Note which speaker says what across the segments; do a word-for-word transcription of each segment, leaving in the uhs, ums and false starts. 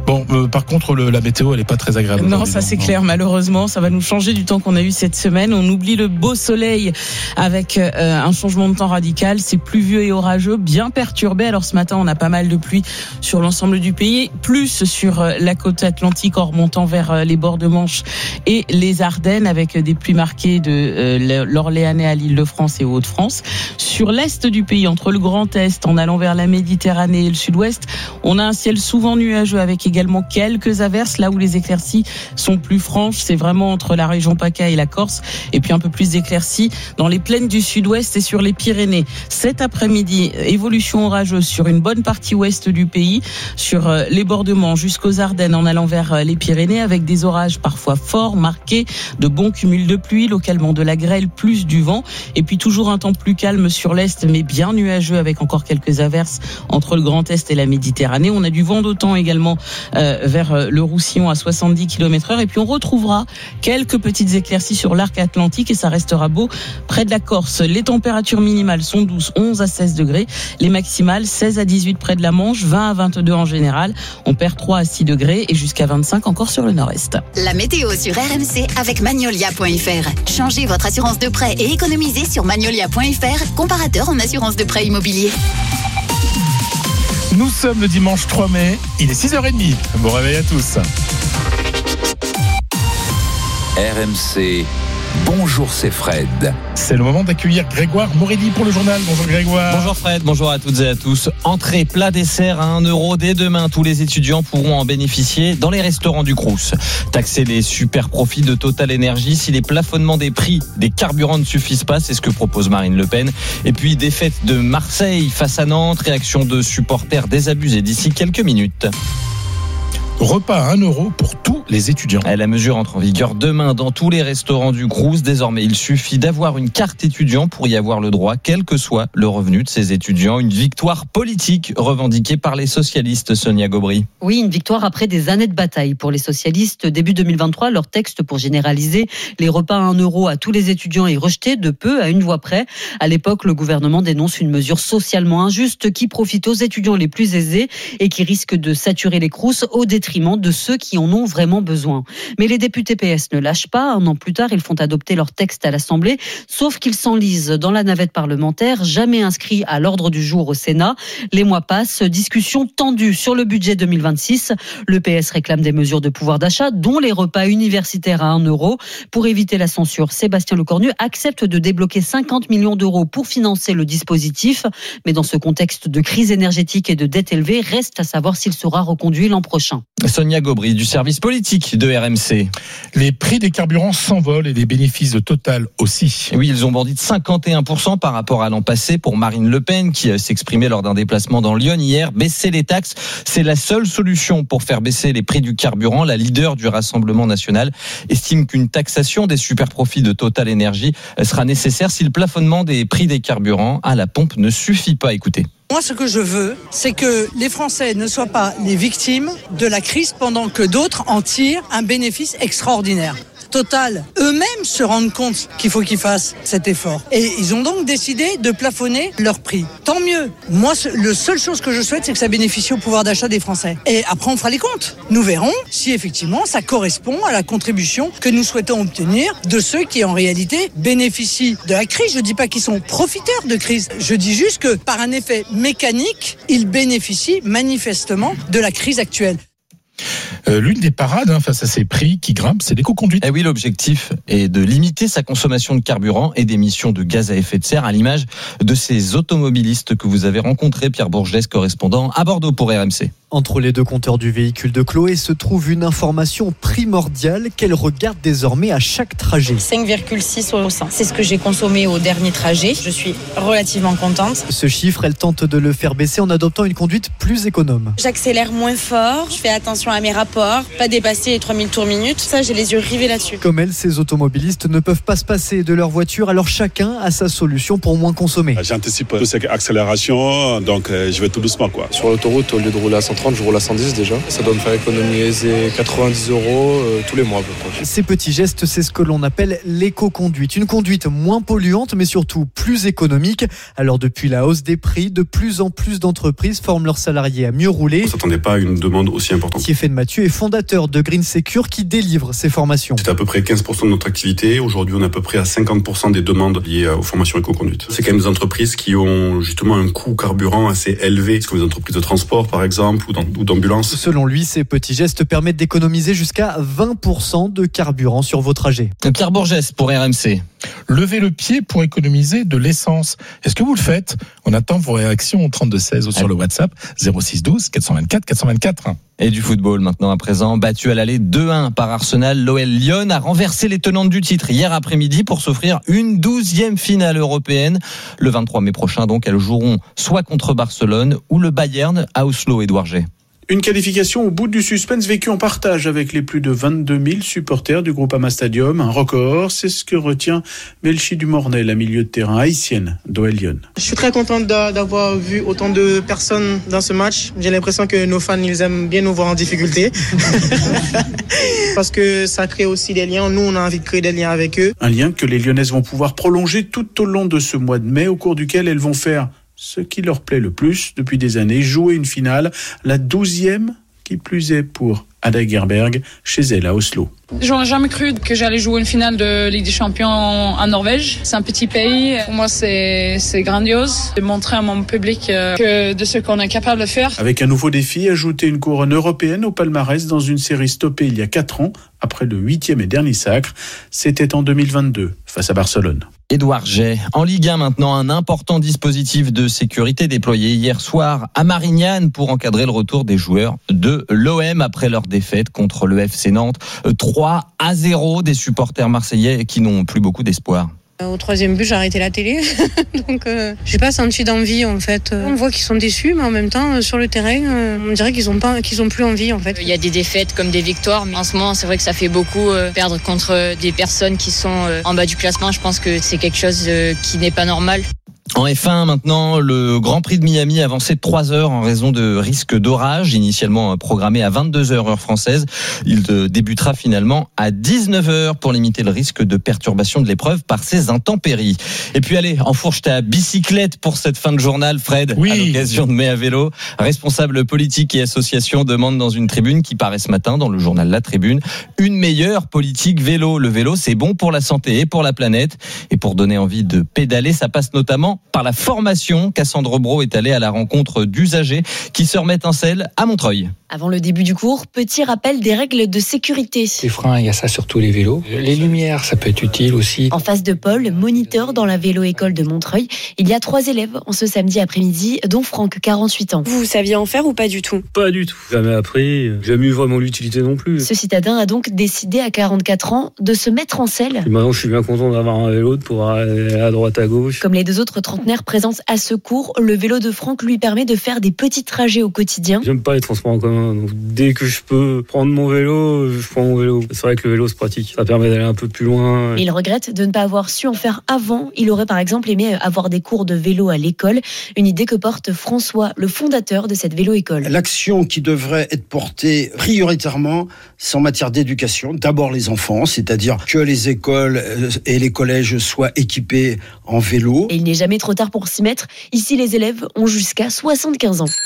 Speaker 1: Bon, euh, par contre, le, la météo, elle n'est pas très agréable.
Speaker 2: Non, ça c'est non. clair, malheureusement. Ça va nous changer du temps qu'on a eu cette semaine. On oublie le beau soleil avec euh, un changement de temps radical. C'est pluvieux et orageux, bien perturbé. Alors ce matin, on a pas mal de pluie sur l'ensemble du pays, plus sur euh, la côte atlantique en remontant vers euh, les bords de Manche et les Ardennes, avec des pluies marquées de euh, l'Orléanais à l'Île-de-France et aux Hauts-de-France. Sur l'est du pays, entre le Grand Est, en allant vers la Méditerranée et le sud-ouest, on a un ciel souvent nuageux avec également quelques averses, là où les éclaircies sont plus franches. C'est vraiment entre la région PACA et la Corse, et puis un peu plus d'éclaircies dans les plaines du sud-ouest et sur les Pyrénées. Cet après-midi, évolution orageuse sur une bonne partie ouest du pays, sur les bords de Manche jusqu'aux Ardennes en allant vers les Pyrénées, avec des orages parfois forts, marqués, de bons cumuls de pluie, localement de la grêle, plus du vent, et puis toujours un temps plus calme sur l'est, mais bien nuageux avec encore quelques averses entre le Grand Est et la Méditerranée. On a du vent d'automne également euh, vers le Roussillon à soixante-dix kilomètres heure, et puis on retrouvera quelques petites éclaircies sur l'arc atlantique, et ça restera beau près de la Corse. Les températures minimales sont douces, onze à seize degrés, les maximales seize à dix-huit près de la Manche, vingt à vingt-deux en général. On perd trois à six degrés et jusqu'à vingt-cinq encore sur le nord-est.
Speaker 3: La météo sur R M C avec Magnolia point F R. Changez votre assurance de prêt et économisez sur Magnolia point F R, comparateur en assurance de prêt immobilier.
Speaker 1: Nous sommes le dimanche trois mai, il est six heures trente. Bon réveil à tous.
Speaker 4: R M C, bonjour, c'est Fred.
Speaker 1: C'est le moment d'accueillir Grégoire Morelli pour le journal. Bonjour Grégoire.
Speaker 5: Bonjour Fred, bonjour à toutes et à tous. Entrée, plat, dessert à un euro dès demain. Tous les étudiants pourront en bénéficier dans les restaurants du Crous. Taxer les super profits de Total Energy si les plafonnements des prix des carburants ne suffisent pas, c'est ce que propose Marine Le Pen. Et puis défaite de Marseille face à Nantes, réaction de supporters désabusés d'ici quelques minutes.
Speaker 1: Repas à un euro pour tous les étudiants.
Speaker 5: La mesure entre en vigueur demain dans tous les restaurants du Crous. Désormais, il suffit d'avoir une carte étudiant pour y avoir le droit, quel que soit le revenu de ces étudiants. Une victoire politique revendiquée par les socialistes, Sonia Gobry.
Speaker 6: Oui, une victoire après des années de bataille pour les socialistes. Début deux mille vingt-trois, leur texte pour généraliser les repas à un euro à tous les étudiants est rejeté de peu à une voix près. À l'époque, le gouvernement dénonce une mesure socialement injuste qui profite aux étudiants les plus aisés et qui risque de saturer les Crous au détriment de ceux qui en ont vraiment besoin. Mais les députés P S ne lâchent pas. Un an plus tard, ils font adopter leur texte à l'Assemblée, sauf qu'ils s'enlisent dans la navette parlementaire, jamais inscrit à l'ordre du jour au Sénat. Les mois passent, discussion tendue sur le budget deux mille vingt-six. Le P S réclame des mesures de pouvoir d'achat, dont les repas universitaires à un euro. Pour éviter la censure, Sébastien Lecornu accepte de débloquer cinquante millions d'euros pour financer le dispositif. Mais dans ce contexte de crise énergétique et de dette élevée, reste à savoir s'il sera reconduit l'an prochain.
Speaker 5: Sonia Gobry du service politique de R M C.
Speaker 1: Les prix des carburants s'envolent et les bénéfices de Total aussi.
Speaker 5: Oui, ils ont bondi de cinquante et un pour cent par rapport à l'an passé pour Marine Le Pen qui s'exprimait lors d'un déplacement dans Lyon hier. Baisser les taxes, c'est la seule solution pour faire baisser les prix du carburant. La leader du Rassemblement national estime qu'une taxation des superprofits de Total Energy sera nécessaire si le plafonnement des prix des carburants à la pompe ne suffit pas. Écoutez.
Speaker 7: Moi, ce que je veux, c'est que les Français ne soient pas les victimes de la crise pendant que d'autres en tirent un bénéfice extraordinaire. Total, eux-mêmes se rendent compte qu'il faut qu'ils fassent cet effort. Et ils ont donc décidé de plafonner leur prix. Tant mieux. Moi, le seule chose que je souhaite, c'est que ça bénéficie au pouvoir d'achat des Français. Et après, on fera les comptes. Nous verrons si effectivement ça correspond à la contribution que nous souhaitons obtenir de ceux qui, en réalité, bénéficient de la crise. Je ne dis pas qu'ils sont profiteurs de crise. Je dis juste que, par un effet mécanique, ils bénéficient manifestement de la crise actuelle.
Speaker 1: Euh, l'une des parades hein, face à ces prix qui grimpent, c'est l'éco-conduite.
Speaker 5: Eh oui, l'objectif est de limiter sa consommation de carburant et d'émissions de gaz à effet de serre, à l'image de ces automobilistes que vous avez rencontrés, Pierre Bourgelès, correspondant à Bordeaux pour R M C.
Speaker 8: Entre les deux compteurs du véhicule de Chloé se trouve une information primordiale qu'elle regarde désormais à chaque trajet.
Speaker 9: cinq virgule six au cent. C'est ce que j'ai consommé au dernier trajet. Je suis relativement contente.
Speaker 8: Ce chiffre, elle tente de le faire baisser en adoptant une conduite plus économe.
Speaker 9: J'accélère moins fort, je fais attention à mes rapports rapport, pas dépasser les trois mille tours minutes. Ça, j'ai les yeux rivés là-dessus.
Speaker 8: Comme elle, ces automobilistes ne peuvent pas se passer de leur voiture, alors chacun a sa solution pour moins consommer.
Speaker 10: J'anticipe tout ce qui est accélération, donc je vais tout doucement, quoi.
Speaker 11: Sur l'autoroute, au lieu de rouler à cent trente, je roule à cent dix déjà. Ça doit me faire économiser quatre-vingt-dix euros euh, tous les mois à peu près.
Speaker 8: Ces petits gestes, c'est ce que l'on appelle l'éco-conduite. Une conduite moins polluante, mais surtout plus économique. Alors depuis la hausse des prix, de plus en plus d'entreprises forment leurs salariés à mieux rouler.
Speaker 10: On ne s'attendait pas à une demande aussi importante.
Speaker 8: Thierry Mathieu est fondateur de Green Secure qui délivre ces formations.
Speaker 10: C'est à peu près quinze pour cent de notre activité. Aujourd'hui, on est à peu près à cinquante pour cent des demandes liées aux formations éco-conduite. C'est quand même des entreprises qui ont justement un coût carburant assez élevé, comme les entreprises de transport par exemple ou d'ambulance.
Speaker 8: Selon lui, ces petits gestes permettent d'économiser jusqu'à vingt pour cent de carburant sur vos trajets.
Speaker 5: Pierre Bourgès pour R M C.
Speaker 1: Levez le pied pour économiser de l'essence. Est-ce que vous le faites ? On attend vos réactions au trente-deux seize ou sur le WhatsApp zéro six douze quatre cent vingt-quatre quatre cent vingt-quatre.
Speaker 5: Et du football maintenant à présent, battu à l'aller deux un par Arsenal, l'O L Lyon a renversé les tenantes du titre hier après-midi pour s'offrir une douzième finale européenne. Le vingt-trois mai prochain, donc, elles joueront soit contre Barcelone ou le Bayern à Oslo, Édouard G.
Speaker 12: Une qualification au bout du suspense vécu en partage avec les plus de vingt-deux mille supporters du Groupama Stadium. Un record, c'est ce que retient Melchi Dumornay, la milieu de terrain haïtienne d'O L Lyon.
Speaker 13: Je suis très contente d'avoir vu autant de personnes dans ce match. J'ai l'impression que nos fans, ils aiment bien nous voir en difficulté. Parce que ça crée aussi des liens. Nous, on a envie de créer des liens avec eux.
Speaker 12: Un lien que les Lyonnaises vont pouvoir prolonger tout au long de ce mois de mai, au cours duquel elles vont faire ce qui leur plaît le plus depuis des années, jouer une finale, la douzième qui plus est pour Ada Gerberg, chez elle à Oslo.
Speaker 14: J'aurais jamais cru que j'allais jouer une finale de Ligue des Champions en Norvège. C'est un petit pays. Pour moi, c'est, c'est grandiose de montrer à mon public que de ce qu'on est capable de faire.
Speaker 12: Avec un nouveau défi, ajouter une couronne européenne au palmarès dans une série stoppée il y a quatre ans, après le huitième et dernier sacre. C'était en deux mille vingt-deux, face à Barcelone.
Speaker 5: Édouard Jay. En Ligue un maintenant, un important dispositif de sécurité déployé hier soir à Marignane pour encadrer le retour des joueurs de l'O M après leur défaite contre le F C Nantes. trois à zéro, des supporters marseillais qui n'ont plus beaucoup d'espoir.
Speaker 15: Au troisième but, j'ai arrêté la télé, donc euh, j'ai pas senti d'envie en fait. On voit qu'ils sont déçus, mais en même temps, euh, sur le terrain, euh, on dirait qu'ils ont pas, qu'ils ont plus envie en fait.
Speaker 9: Il y a des défaites comme des victoires, mais en ce moment, c'est vrai que ça fait beaucoup euh, perdre contre des personnes qui sont euh, en bas du classement. Je pense que c'est quelque chose euh, qui n'est pas normal.
Speaker 5: En F un maintenant, le Grand Prix de Miami avancé de trois heures en raison de risque d'orage, initialement programmé à vingt-deux heures heure française. Il débutera finalement à dix-neuf heures pour limiter le risque de perturbation de l'épreuve par ces intempéries. Et puis allez, en fourche ta bicyclette pour cette fin de journal, Fred, oui. À l'occasion de Mai à vélo. Responsable politique et association demande dans une tribune qui paraît ce matin dans le journal La Tribune une meilleure politique vélo. Le vélo, c'est bon pour la santé et pour la planète. Et pour donner envie de pédaler, ça passe notamment par la formation. Cassandre Brault est allée à la rencontre d'usagers qui se remettent en selle à Montreuil.
Speaker 16: Avant le début du cours, petit rappel des règles de sécurité.
Speaker 17: Les freins, il y a ça sur tous les vélos. Les lumières, ça peut être utile aussi.
Speaker 16: En face de Paul, moniteur dans la vélo-école de Montreuil, il y a trois élèves en ce samedi après-midi, dont Franck, quarante-huit ans.
Speaker 18: Vous saviez en faire ou pas du tout ?
Speaker 19: Pas du tout. Jamais appris, jamais eu vraiment l'utilité non plus.
Speaker 16: Ce citadin a donc décidé à quarante-quatre ans de se mettre en selle.
Speaker 19: Et maintenant, je suis bien content d'avoir un vélo pour aller à droite à gauche.
Speaker 16: Comme les deux autres trentenaires présents à ce cours, le vélo de Franck lui permet de faire des petits trajets au quotidien.
Speaker 19: J'aime pas les transports en commun, donc dès que je peux prendre mon vélo, je prends mon vélo. C'est vrai que le vélo c'est pratique, ça permet d'aller un peu plus loin.
Speaker 16: Mais il regrette de ne pas avoir su en faire avant. Il aurait par exemple aimé avoir des cours de vélo à l'école, une idée que porte François, le fondateur de cette vélo-école.
Speaker 20: L'action qui devrait être portée prioritairement, c'est en matière d'éducation. D'abord les enfants, c'est-à-dire que les écoles et les collèges soient équipés en vélo.
Speaker 16: Et il n'est jamais trop tard pour s'y mettre. Ici, les élèves ont jusqu'à soixante-quinze ans.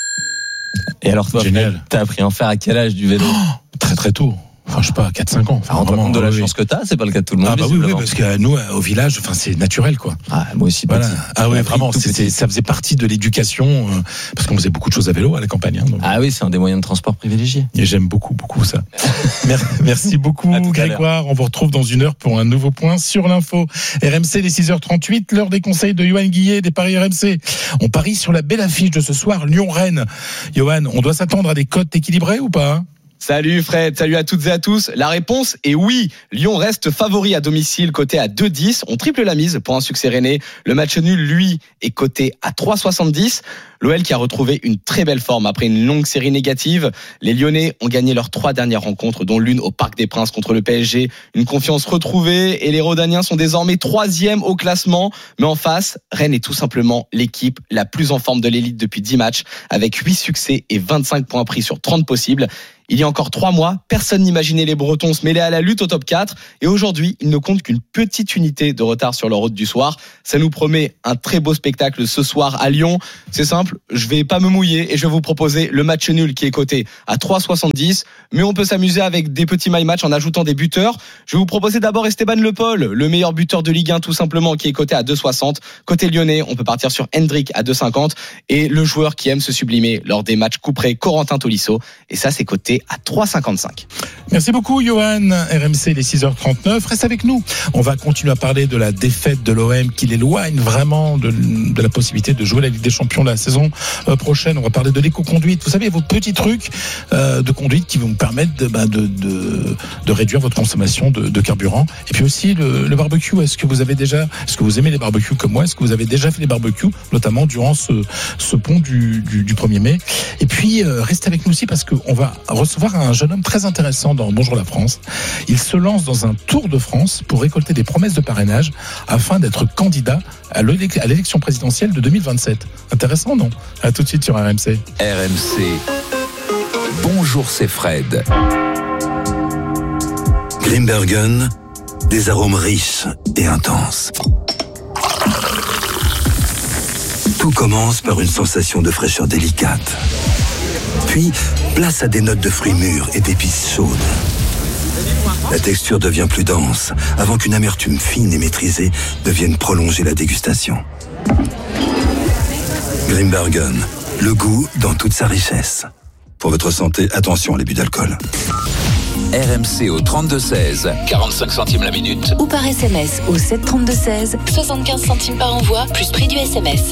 Speaker 5: Et alors toi, Fred, t'as appris à en faire à quel âge du vélo ?
Speaker 1: Oh, très très tôt. Enfin, je sais pas, quatre cinq ans. Enfin,
Speaker 5: rends-toi compte de la
Speaker 1: oui.
Speaker 5: chance que t'as, c'est pas le cas de tout le monde.
Speaker 1: Ah, bah oui, oui, parce que nous, au village, enfin, c'est naturel, quoi.
Speaker 5: Ah, moi aussi,
Speaker 1: voilà.
Speaker 5: petit.
Speaker 1: Ah ouais, vraiment, c'était, ça faisait partie de l'éducation, euh, parce qu'on faisait beaucoup de choses à vélo à la campagne. Hein, donc.
Speaker 5: Ah oui, c'est un des moyens de transport privilégiés.
Speaker 1: Et j'aime beaucoup, beaucoup ça. Merci beaucoup, Grégoire. On vous retrouve dans une heure pour un nouveau point sur l'info. R M C, les six heures trente-huit, l'heure des conseils de Johan Guillet, des paris R M C. On parie sur la belle affiche de ce soir, Lyon-Rennes. Johan, on doit s'attendre à des cotes équilibrées ou pas?
Speaker 21: Salut Fred, salut à toutes et à tous. La réponse est oui. Lyon reste favori à domicile, coté à deux dix. On triple la mise pour un succès rennais. Le match nul, lui, est coté à trois soixante-dix. L'O L qui a retrouvé une très belle forme après une longue série négative. Les Lyonnais ont gagné leurs trois dernières rencontres, dont l'une au Parc des Princes contre le P S G. Une confiance retrouvée et les Rhodaniens sont désormais troisième au classement. Mais en face, Rennes est tout simplement l'équipe la plus en forme de l'élite depuis dix matchs, avec huit succès et vingt-cinq points pris sur trente possibles. Il y a encore trois mois, personne n'imaginait les Bretons se mêler à la lutte au top quatre. Et aujourd'hui, ils ne comptent qu'une petite unité de retard sur leur route du soir. Ça nous promet un très beau spectacle ce soir à Lyon. C'est simple, je vais pas me mouiller et je vais vous proposer le match nul qui est coté à trois virgule soixante-dix. Mais on peut s'amuser avec des petits my match en ajoutant des buteurs. Je vais vous proposer d'abord Esteban Le Paul, le meilleur buteur de Ligue un tout simplement, qui est coté à deux virgule soixante. Côté lyonnais, on peut partir sur Hendrick à deux virgule cinquante. Et le joueur qui aime se sublimer lors des matchs couperés, Corentin Tolisso. Et ça, c'est coté à trois virgule cinquante-cinq.
Speaker 1: Merci beaucoup, Johan. R M C, les six heures trente-neuf. Reste avec nous. On va continuer à parler de la défaite de l'O M qui l'éloigne vraiment de, de la possibilité de jouer la Ligue des Champions la saison prochaine. On va parler de l'éco-conduite. Vous savez, vos petits trucs euh, de conduite qui vont vous permettre de, bah, de, de, de réduire votre consommation de, de carburant. Et puis aussi le, le barbecue. Est-ce que vous avez déjà, est-ce que vous aimez les barbecues comme moi? Est-ce que vous avez déjà fait des barbecues, notamment durant ce, ce pont du, du, du premier mai? Et puis, euh, restez avec nous aussi parce qu'on va recevoir un jeune homme très intéressant dans Bonjour la France. Il se lance dans un tour de France pour récolter des promesses de parrainage afin d'être candidat à l'élection présidentielle de deux mille vingt-sept. Intéressant, non? À tout de suite sur R M C.
Speaker 4: R M C. Bonjour, c'est Fred.
Speaker 18: Grimbergen, des arômes riches et intenses. Tout commence par une sensation de fraîcheur délicate. Puis, place à des notes de fruits mûrs et d'épices chaudes. La texture devient plus dense, avant qu'une amertume fine et maîtrisée ne vienne prolonger la dégustation. Grimbergen, le goût dans toute sa richesse. Pour votre santé, attention à l'abus d'alcool.
Speaker 4: R M C au trente-deux seize, quarante-cinq centimes la minute.
Speaker 22: Ou par S M S au sept trente-deux seize, soixante-quinze centimes par envoi, plus prix du S M S.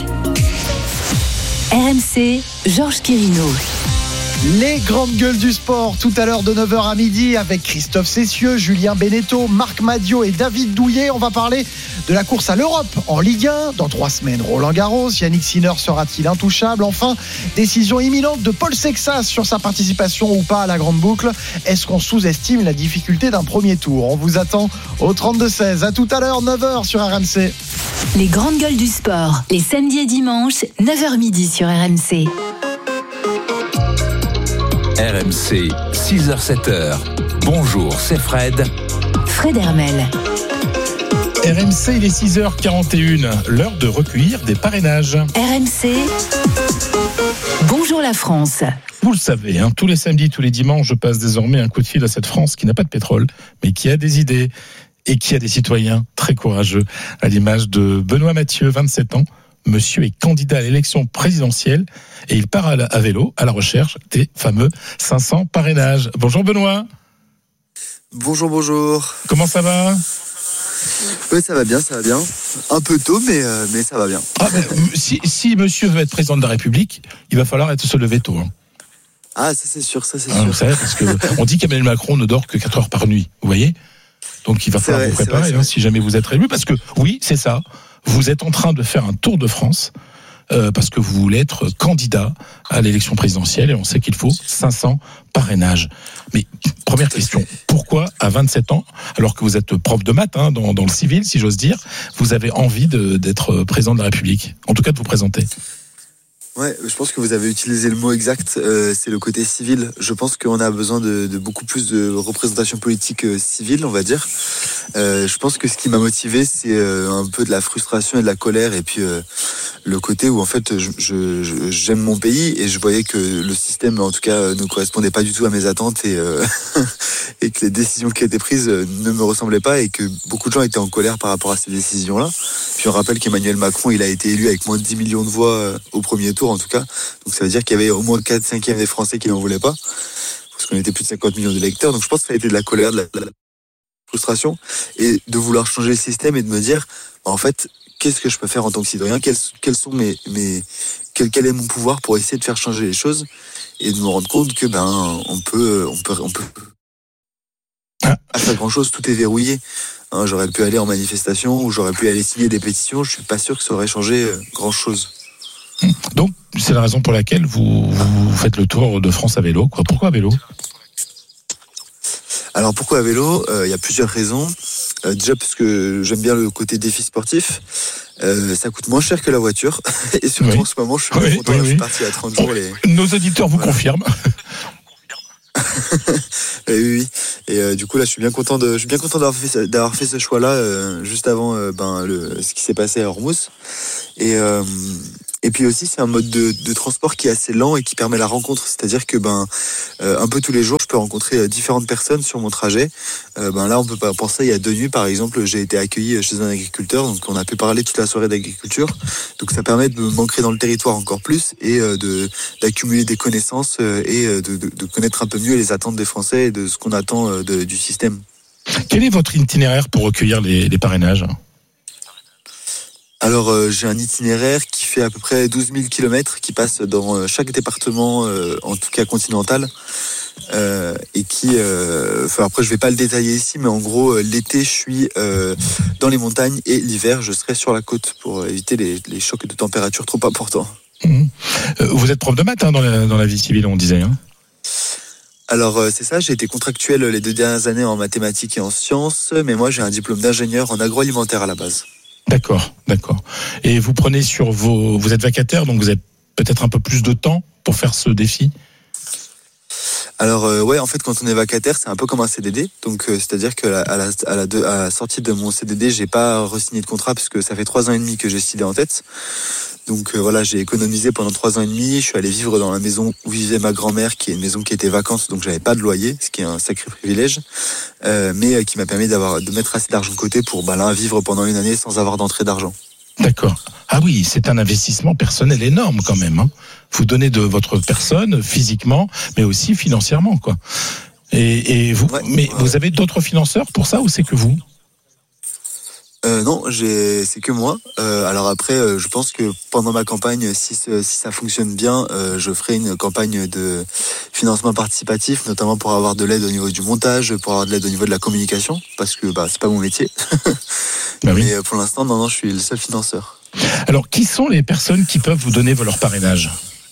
Speaker 22: R M C, Georges Quirino.
Speaker 23: Les grandes gueules du sport, tout à l'heure de neuf heures à midi avec Christophe Cessieux, Julien Beneteau, Marc Madiot et David Douillet. On va parler de la course à l'Europe en Ligue un. Dans trois semaines, Roland Garros. Yannick Sinner sera-t-il intouchable? Enfin, décision imminente de Paul Sexas sur sa participation ou pas à la grande boucle. Est-ce qu'on sous-estime la difficulté d'un premier tour? On vous attend au trente-deux seize. À tout à l'heure, neuf heures sur R M C.
Speaker 22: Les grandes gueules du sport, les samedis et dimanches, neuf heures midi sur R M C.
Speaker 4: R M C, six heures sept heures. Bonjour, c'est Fred.
Speaker 22: Fred Hermel.
Speaker 1: R M C, il est six heures quarante et une, l'heure de recueillir des parrainages.
Speaker 22: R M C, bonjour la France.
Speaker 1: Vous le savez, hein, tous les samedis, tous les dimanches, je passe désormais un coup de fil à cette France qui n'a pas de pétrole, mais qui a des idées et qui a des citoyens très courageux, à l'image de Benoît Mathieu, vingt-sept ans. Monsieur est candidat à l'élection présidentielle et il part à, la, à vélo à la recherche des fameux cinq cents parrainages. Bonjour Benoît.
Speaker 24: Bonjour, bonjour.
Speaker 1: Comment ça va?
Speaker 24: Oui, ça va bien, ça va bien. Un peu tôt, mais, euh, mais ça va bien.
Speaker 1: Ah, mais, si, si monsieur veut être président de la République, il va falloir être se lever tôt. Hein.
Speaker 24: Ah, ça c'est sûr, ça c'est
Speaker 1: ah,
Speaker 24: sûr.
Speaker 1: Vous savez, parce qu'on dit qu'Emmanuel Macron ne dort que quatre heures par nuit, vous voyez? Donc il va falloir
Speaker 24: vrai,
Speaker 1: vous préparer vrai, hein, si jamais vous êtes élu, parce que oui, c'est ça. Vous êtes en train de faire un tour de France euh, parce que vous voulez être candidat à l'élection présidentielle et on sait qu'il faut cinq cents parrainages. Mais première question, pourquoi à vingt-sept ans, alors que vous êtes prof de maths hein, dans, dans le civil, si j'ose dire, vous avez envie de, d'être président de la République, en tout cas de vous présenter?
Speaker 24: Ouais, je pense que vous avez utilisé le mot exact, euh, c'est le côté civil. Je pense qu'on a besoin de, de beaucoup plus de représentation politique euh, civile, on va dire. Euh, je pense que ce qui m'a motivé, c'est euh, un peu de la frustration et de la colère, et puis euh, le côté où en fait, je, je, je, j'aime mon pays et je voyais que le système, en tout cas, ne correspondait pas du tout à mes attentes et, euh, et que les décisions qui étaient prises ne me ressemblaient pas et que beaucoup de gens étaient en colère par rapport à ces décisions-là. Puis on rappelle qu'Emmanuel Macron, il a été élu avec moins de dix millions de voix euh, au premier tour, en tout cas. Donc ça veut dire qu'il y avait au moins quatre cinquièmes des Français qui n'en voulaient pas, parce qu'on était plus de cinquante millions d'électeurs. Donc je pense que ça a été de la colère, de la, de la frustration, et de vouloir changer le système et de me dire, en fait, qu'est-ce que je peux faire en tant que citoyen, quels, quels sont mes, mes quel, quel est mon pouvoir pour essayer de faire changer les choses, et de me rendre compte que ben on peut, on peut, on peut pas faire grand chose, tout est verrouillé. Hein, j'aurais pu aller en manifestation ou j'aurais pu aller signer des pétitions. Je suis pas sûr que ça aurait changé grand chose.
Speaker 1: Donc, c'est la raison pour laquelle vous, vous faites le tour de France à vélo, quoi. Pourquoi à vélo ?
Speaker 24: Alors pourquoi à vélo ? Il euh, y a plusieurs raisons. Euh, déjà parce que j'aime bien le côté défi sportif. Euh, ça coûte moins cher que la voiture. Et surtout oui. en ce moment, je suis oui, content. Oui, oui. Je suis parti à trente jours. Les...
Speaker 1: Nos auditeurs vous voilà. confirment.
Speaker 24: et oui, oui. Et euh, du coup là, je suis bien content de, je suis bien content d'avoir fait, d'avoir fait ce choix-là euh, juste avant euh, ben le, ce qui s'est passé à Ormuz. Et euh, Et puis aussi, c'est un mode de, de transport qui est assez lent et qui permet la rencontre. C'est-à-dire que ben euh, un peu tous les jours, je peux rencontrer euh, différentes personnes sur mon trajet. Euh, ben là, on peut pas penser. Il y a deux nuits, par exemple, j'ai été accueilli chez un agriculteur, donc on a pu parler toute la soirée d'agriculture. Donc ça permet de m'ancrer dans le territoire encore plus et euh, de d'accumuler des connaissances euh, et de, de, de connaître un peu mieux les attentes des Français et de ce qu'on attend euh, de, du système.
Speaker 1: Quel est votre itinéraire pour recueillir les, les parrainages ?
Speaker 24: Alors euh, j'ai un itinéraire qui fait à peu près douze mille kilomètres, qui passe dans euh, chaque département, euh, en tout cas continental, euh, et qui, euh, enfin après je vais pas le détailler ici, mais en gros euh, l'été je suis euh, dans les montagnes et l'hiver je serai sur la côte pour éviter les, les chocs de température trop importants.
Speaker 1: Mmh. Euh, vous êtes prof de maths hein, dans, la, dans la vie civile, on disait. Hein
Speaker 24: Alors euh, c'est ça, j'ai été contractuel les deux dernières années en mathématiques et en sciences, mais moi j'ai un diplôme d'ingénieur en agroalimentaire à la base.
Speaker 1: D'accord, d'accord. Et vous prenez sur vos... Vous êtes vacataire, donc vous avez peut-être un peu plus de temps pour faire ce défi ?
Speaker 24: Alors euh, ouais, en fait, quand on est vacataire, c'est un peu comme un C D D. Donc euh, c'est-à-dire que à la, à, la, à la sortie de mon C D D, j'ai pas re-signé de contrat parce que ça fait trois ans et demi que j'ai cette idée en tête. Donc euh, voilà, j'ai économisé pendant trois ans et demi. Je suis allé vivre dans la maison où vivait ma grand-mère, qui est une maison qui était vacante, donc j'avais pas de loyer, ce qui est un sacré privilège, euh, mais euh, qui m'a permis d'avoir de mettre assez d'argent de côté pour bah, là vivre pendant une année sans avoir d'entrée d'argent.
Speaker 1: D'accord. Ah oui, c'est un investissement personnel énorme quand même. Hein. Vous donnez de votre personne physiquement, mais aussi financièrement, quoi. Et, et vous, ouais, mais ouais. Vous avez d'autres financeurs pour ça ou c'est que vous ?
Speaker 24: Euh, non, j'ai, c'est que moi. Euh, alors après, euh, je pense que pendant ma campagne, si, si ça fonctionne bien, euh, je ferai une campagne de financement participatif, notamment pour avoir de l'aide au niveau du montage, pour avoir de l'aide au niveau de la communication, parce que bah c'est pas mon métier. Bah oui. Mais pour l'instant, non, non, je suis le seul financeur.
Speaker 1: Alors, qui sont les personnes qui peuvent vous donner leur parrainage ?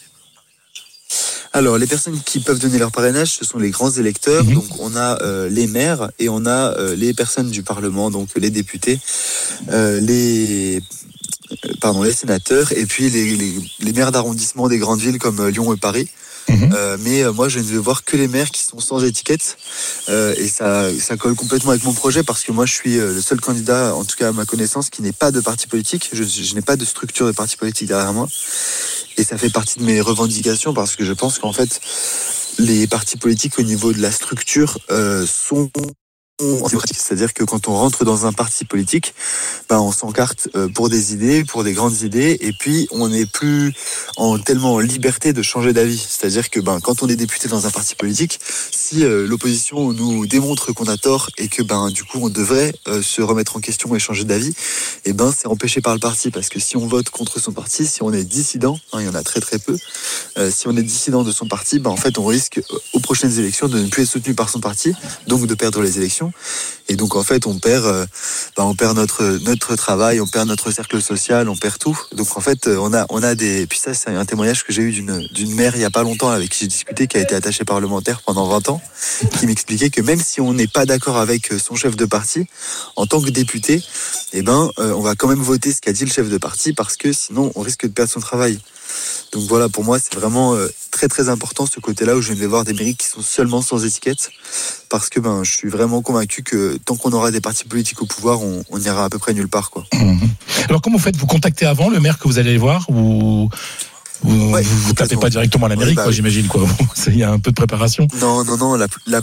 Speaker 24: Alors, les personnes qui peuvent donner leur parrainage, ce sont les grands électeurs. Mmh. Donc, on a euh, les maires et on a euh, les personnes du Parlement, donc les députés, euh, les pardon, les sénateurs et puis les, les, les maires d'arrondissement des grandes villes comme Lyon et Paris. Mmh. Euh, mais euh, moi, je ne vais voir que les maires qui sont sans étiquette euh, et ça, ça colle complètement avec mon projet parce que moi, je suis euh, le seul candidat, en tout cas à ma connaissance, qui n'est pas de parti politique. Je, je n'ai pas de structure de parti politique derrière moi. Et ça fait partie de mes revendications parce que je pense qu'en fait, les partis politiques au niveau de la structure euh, sont c'est-à-dire que quand on rentre dans un parti politique, ben on s'encarte pour des idées, pour des grandes idées, et puis on n'est plus en tellement en liberté de changer d'avis. C'est-à-dire que ben quand on est député dans un parti politique, si euh, l'opposition nous démontre qu'on a tort et que ben du coup on devrait euh, se remettre en question et changer d'avis, et ben c'est empêché par le parti parce que si on vote contre son parti, si on est dissident, hein, il y en a très très peu, euh, si on est dissident de son parti, ben en fait on risque euh, aux prochaines élections de ne plus être soutenu par son parti, donc de perdre les élections. Et donc en fait on perd euh, bah, on perd notre notre travail, on perd notre cercle social, on perd tout. Donc en fait on a on a des puis ça c'est un témoignage que j'ai eu d'une d'une mère il y a pas longtemps avec qui j'ai discuté, qui a été attachée parlementaire pendant vingt ans, qui m'expliquait que même si on n'est pas d'accord avec son chef de parti, en tant que député, eh ben euh, on va quand même voter ce qu'a dit le chef de parti parce que sinon on risque de perdre son travail. Donc voilà, pour moi, c'est vraiment euh, très très important ce côté-là où je vais voir des mairies qui sont seulement sans étiquette parce que ben je suis vraiment convaincu que tant qu'on aura des partis politiques au pouvoir, on, on ira à peu près nulle part, quoi. Mmh.
Speaker 1: Alors comment vous faites ? Vous contactez avant le maire que vous allez aller voir ou vous ouais, vous, vous tapez pas directement à la mairie, ouais, bah, quoi, j'imagine, quoi. Il y a un peu de préparation.
Speaker 24: Non, non, non. La, la...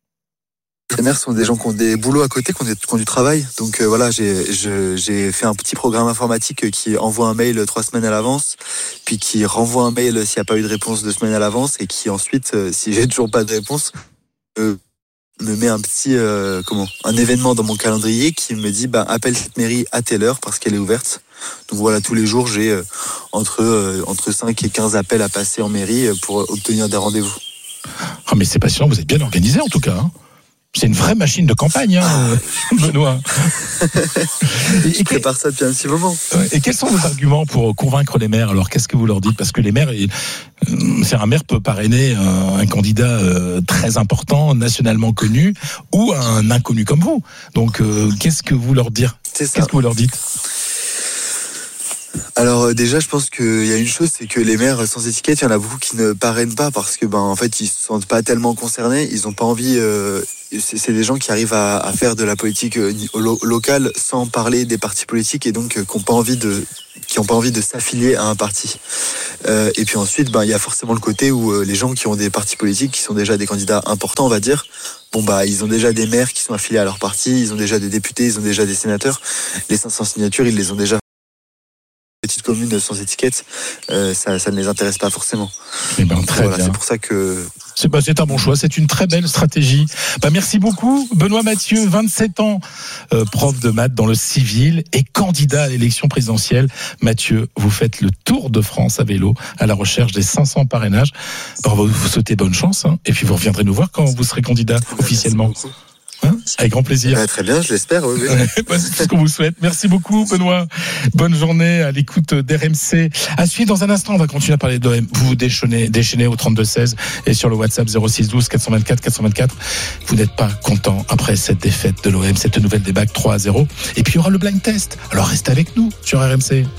Speaker 24: Les maires sont des gens qui ont des boulots à côté, qui ont, des, qui ont du travail. Donc euh, voilà, j'ai, je, j'ai fait un petit programme informatique qui envoie un mail trois semaines à l'avance, puis qui renvoie un mail s'il n'y a pas eu de réponse deux semaines à l'avance, et qui ensuite, euh, si j'ai toujours pas de réponse, euh, me met un petit euh, comment, un événement dans mon calendrier qui me dit bah appelle cette mairie à telle heure parce qu'elle est ouverte. Donc voilà, tous les jours j'ai euh, entre euh, entre cinq et quinze appels à passer en mairie pour obtenir des rendez-vous.
Speaker 1: Ah mais c'est passionnant, vous êtes bien organisé en tout cas. Hein. C'est une vraie machine de campagne, hein, Benoît.
Speaker 24: Et, Je prépare ça depuis un petit moment.
Speaker 1: Et quels sont vos arguments pour convaincre les maires? Alors, qu'est-ce que vous leur dites? Parce que les maires, c'est un maire peut parrainer un, un candidat très important, nationalement connu, ou un inconnu comme vous. Donc, euh, qu'est-ce que vous leur dites?
Speaker 24: C'est ça.
Speaker 1: Qu'est-ce que vous leur dites?
Speaker 24: Alors euh, déjà, je pense qu'il y a une chose, c'est que les maires sans étiquette, il y en a beaucoup qui ne parrainent pas parce que ben en fait ils se sentent pas tellement concernés, ils ont pas envie. Euh, c'est, c'est des gens qui arrivent à, à faire de la politique euh, lo- locale sans parler des partis politiques et donc euh, qui ont pas envie de qui ont pas envie de s'affilier à un parti. Euh, et puis ensuite, ben il y a forcément le côté où euh, les gens qui ont des partis politiques, qui sont déjà des candidats importants, on va dire. Bon bah ils ont déjà des maires qui sont affiliés à leur parti, ils ont déjà des députés, ils ont déjà des sénateurs. Les cinq cents signatures, ils les ont déjà. Petites communes sans étiquette, euh, ça, ça ne les intéresse pas forcément.
Speaker 1: Eh ben, très
Speaker 24: voilà,
Speaker 1: bien.
Speaker 24: C'est pour ça que...
Speaker 1: C'est, bah, c'est un bon choix, c'est une très belle stratégie. Bah, merci beaucoup, Benoît Mathieu, vingt-sept ans, euh, prof de maths dans le civil et candidat à l'élection présidentielle. Mathieu, vous faites le tour de France à vélo à la recherche des cinq cents parrainages. Bah, on va vous souhaiter bonne chance, hein, et puis vous reviendrez nous voir quand vous serez candidat officiellement. Hein, avec grand plaisir.
Speaker 24: Ah, très bien, je l'espère. Oui, oui.
Speaker 1: C'est tout ce qu'on vous souhaite. Merci beaucoup, Benoît. Bonne journée à l'écoute d'R M C. À suivre dans un instant, on va continuer à parler de l'O M. Vous vous déchaînez, déchaînez au trente-deux seize et sur le WhatsApp zéro six douze quatre cent vingt-quatre quatre cent vingt-quatre. Vous n'êtes pas content après cette défaite de l'O M, cette nouvelle débacle trois à zéro. Et puis il y aura le blind test. Alors restez avec nous sur R M C.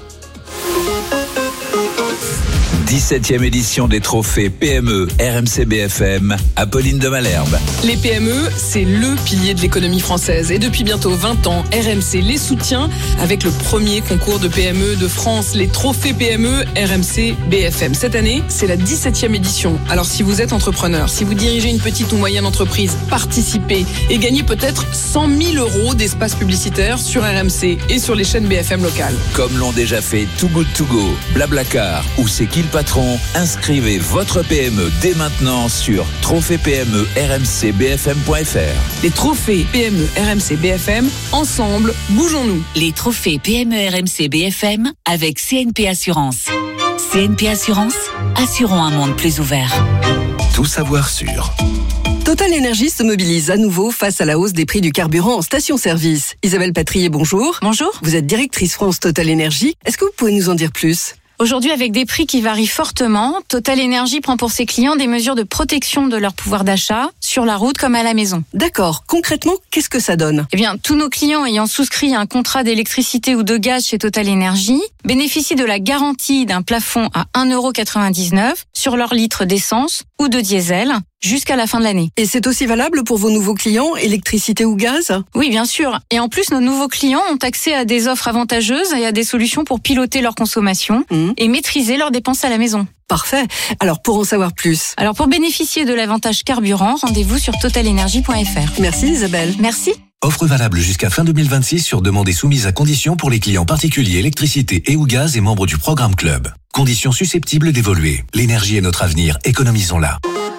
Speaker 4: dix-septième édition des trophées P M E R M C B F M, Apolline de Malherbe.
Speaker 2: Les P M E, c'est le pilier de l'économie française. Et depuis bientôt vingt ans, R M C les soutient avec le premier concours de P M E de France, les trophées P M E R M C B F M. Cette année, c'est la dix-septième édition. Alors si vous êtes entrepreneur, si vous dirigez une petite ou moyenne entreprise, participez et gagnez peut-être cent mille euros d'espace publicitaire sur R M C et sur les chaînes B F M locales.
Speaker 4: Comme l'ont déjà fait Too Good To Go, Blablacar ou C'est qui le patron, inscrivez votre P M E dès maintenant sur trophée P M E R M C B F M point F R.
Speaker 2: Les trophées P M E R M C B F M, ensemble, bougeons-nous.
Speaker 22: Les trophées P M E R M C B F M avec C N P Assurance. C N P Assurance, assurons un monde plus ouvert.
Speaker 4: Tout savoir sur...
Speaker 2: Total Énergie se mobilise à nouveau face à la hausse des prix du carburant en station-service. Isabelle Patrier, bonjour.
Speaker 3: Bonjour.
Speaker 2: Vous êtes directrice France Total Énergie. Est-ce que vous pouvez nous en dire plus ?
Speaker 3: Aujourd'hui, avec des prix qui varient fortement, Total Énergie prend pour ses clients des mesures de protection de leur pouvoir d'achat, sur la route comme à la maison.
Speaker 2: D'accord. Concrètement, qu'est-ce que ça donne ?
Speaker 3: Eh bien, tous nos clients ayant souscrit un contrat d'électricité ou de gaz chez Total Énergie bénéficient de la garantie d'un plafond à un euro quatre-vingt-dix-neuf sur leur litre d'essence ou de diesel jusqu'à la fin de l'année.
Speaker 2: Et c'est aussi valable pour vos nouveaux clients, électricité ou gaz ?
Speaker 3: Oui, bien sûr. Et en plus, nos nouveaux clients ont accès à des offres avantageuses et à des solutions pour piloter leur consommation mmh. et maîtriser leurs dépenses à la maison.
Speaker 2: Parfait. Alors, pour en savoir plus.
Speaker 3: Alors, pour bénéficier de l'avantage carburant, rendez-vous sur total énergie point F R.
Speaker 2: Merci Isabelle.
Speaker 3: Merci.
Speaker 6: Offre valable jusqu'à fin deux mille vingt-six sur demande et soumise à conditions pour les clients particuliers électricité et ou gaz et membres du programme Club. Conditions susceptibles d'évoluer. L'énergie est notre avenir, économisons-la.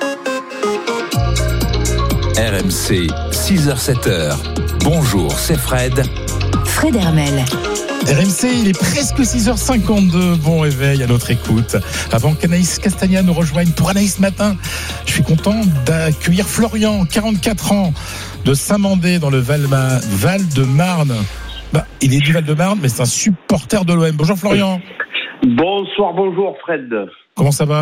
Speaker 4: R M C, six heures sept heures. Bonjour, c'est Fred.
Speaker 22: Fred Hermel.
Speaker 1: R M C, il est presque six heures cinquante-deux. Bon réveil à notre écoute. Avant qu'Anaïs Castagna nous rejoigne pour Anaïs Matin, je suis content d'accueillir Florian, quarante-quatre ans, de Saint-Mandé dans le Val-Ma- Val-de-Marne. Bah, il est du Val-de-Marne, mais c'est un supporter de l'O M. Bonjour Florian.
Speaker 7: Bonsoir, bonjour Fred.
Speaker 1: Comment ça va ?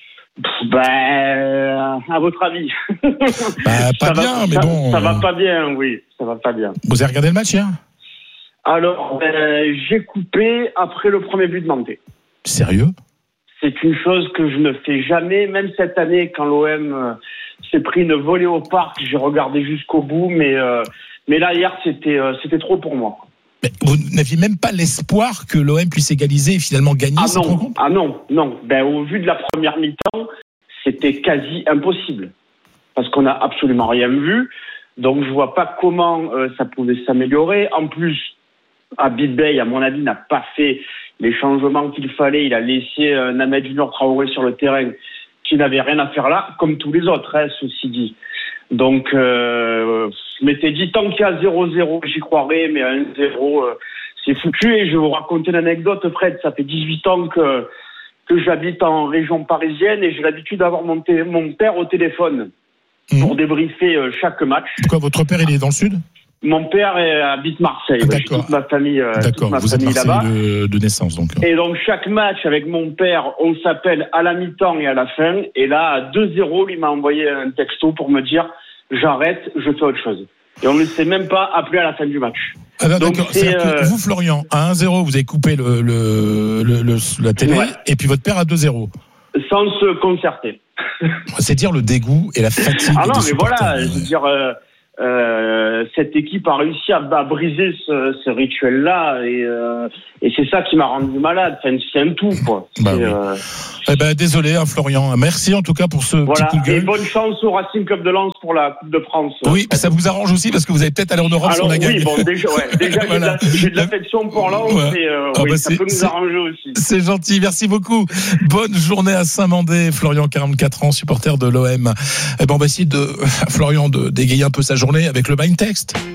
Speaker 7: Ben, à votre avis.
Speaker 1: Bah, pas
Speaker 7: ça
Speaker 1: bien,
Speaker 7: va,
Speaker 1: mais
Speaker 7: ça,
Speaker 1: bon.
Speaker 7: Ça va pas bien, oui. Ça va pas bien.
Speaker 1: Vous avez regardé le match hier ?
Speaker 7: Alors, ben, j'ai coupé après le premier but de Manté.
Speaker 1: Sérieux ?
Speaker 7: C'est une chose que je ne fais jamais. Même cette année, quand l'O M euh, s'est pris une volée au parc, j'ai regardé jusqu'au bout. Mais, euh, mais là, hier, c'était, euh, c'était trop pour moi.
Speaker 1: Mais vous n'aviez même pas l'espoir que l'O M puisse égaliser et finalement gagner
Speaker 7: ah
Speaker 1: cette
Speaker 7: non,
Speaker 1: rencontre ?
Speaker 7: Ah non, non. Ben, au vu de la première mi-temps, c'était quasi impossible. Parce qu'on n'a absolument rien vu. Donc, je vois pas comment euh, ça pouvait s'améliorer. En plus, Habib Beye, à mon avis, n'a pas fait les changements qu'il fallait. Il a laissé euh, Named Junior Traoré sur le terrain, qui n'avait rien à faire là, comme tous les autres, hein, ceci dit. Donc, euh, je m'étais dit, tant qu'il y a zéro zéro, j'y croirais, mais à un zéro, euh, c'est foutu. Et je vais vous raconter une anecdote, Fred. Ça fait dix-huit ans que, que j'habite en région parisienne et j'ai l'habitude d'avoir mon, t- mon père au téléphone. mmh. pour débriefer euh, chaque match.
Speaker 1: Pourquoi votre père, il est dans le sud ?
Speaker 7: Mon père habite Marseille. Ah,
Speaker 1: d'accord.
Speaker 7: J'ai toute ma famille, euh,
Speaker 1: d'accord.
Speaker 7: Toute ma
Speaker 1: Vous
Speaker 7: famille
Speaker 1: êtes
Speaker 7: là-bas.
Speaker 1: De, de naissance, donc.
Speaker 7: Et donc, chaque match avec mon père, on s'appelle à la mi-temps et à la fin. Et là, à deux zéro, il m'a envoyé un texto pour me dire « J'arrête, je fais autre chose ». Et on ne s'est même pas appelé à la fin du match.
Speaker 1: Ah bah,
Speaker 7: donc,
Speaker 1: d'accord.
Speaker 7: c'est,
Speaker 1: euh... vous, Florian, à un zéro, vous avez coupé le, le, le, le, la télé, ouais. Et puis votre père à deux zéro.
Speaker 7: Sans se concerter.
Speaker 1: C'est dire le dégoût et la fatigue.
Speaker 7: Ah non,
Speaker 1: des
Speaker 7: mais voilà, je veux dire... Euh... Euh, cette équipe a réussi à, à briser ce, ce rituel-là et, euh, et c'est ça qui m'a rendu malade. Enfin, c'est un tout, quoi.
Speaker 1: Bah oui.
Speaker 7: euh...
Speaker 1: eh ben, désolé, hein, Florian. Merci en tout cas pour ce
Speaker 7: voilà.
Speaker 1: petit coup de gueule.
Speaker 7: Et bonne chance au Racing Club de Lens pour la Coupe de France.
Speaker 1: Oui, ça vous arrange aussi parce que vous allez peut-être aller en Europe
Speaker 7: Alors,
Speaker 1: si on a
Speaker 7: oui,
Speaker 1: gagné.
Speaker 7: bon, déjà, ouais, déjà voilà. j'ai, de la, j'ai de l'affection pour Lens ouais. et euh, ah oui, bah ça peut nous arranger aussi.
Speaker 1: C'est gentil, merci beaucoup. Bonne journée à Saint-Mandé. Florian, quarante-quatre ans, supporter de l'O M. Eh ben, on va essayer de, Florian, de d'égayer un peu sa journée avec le blind test.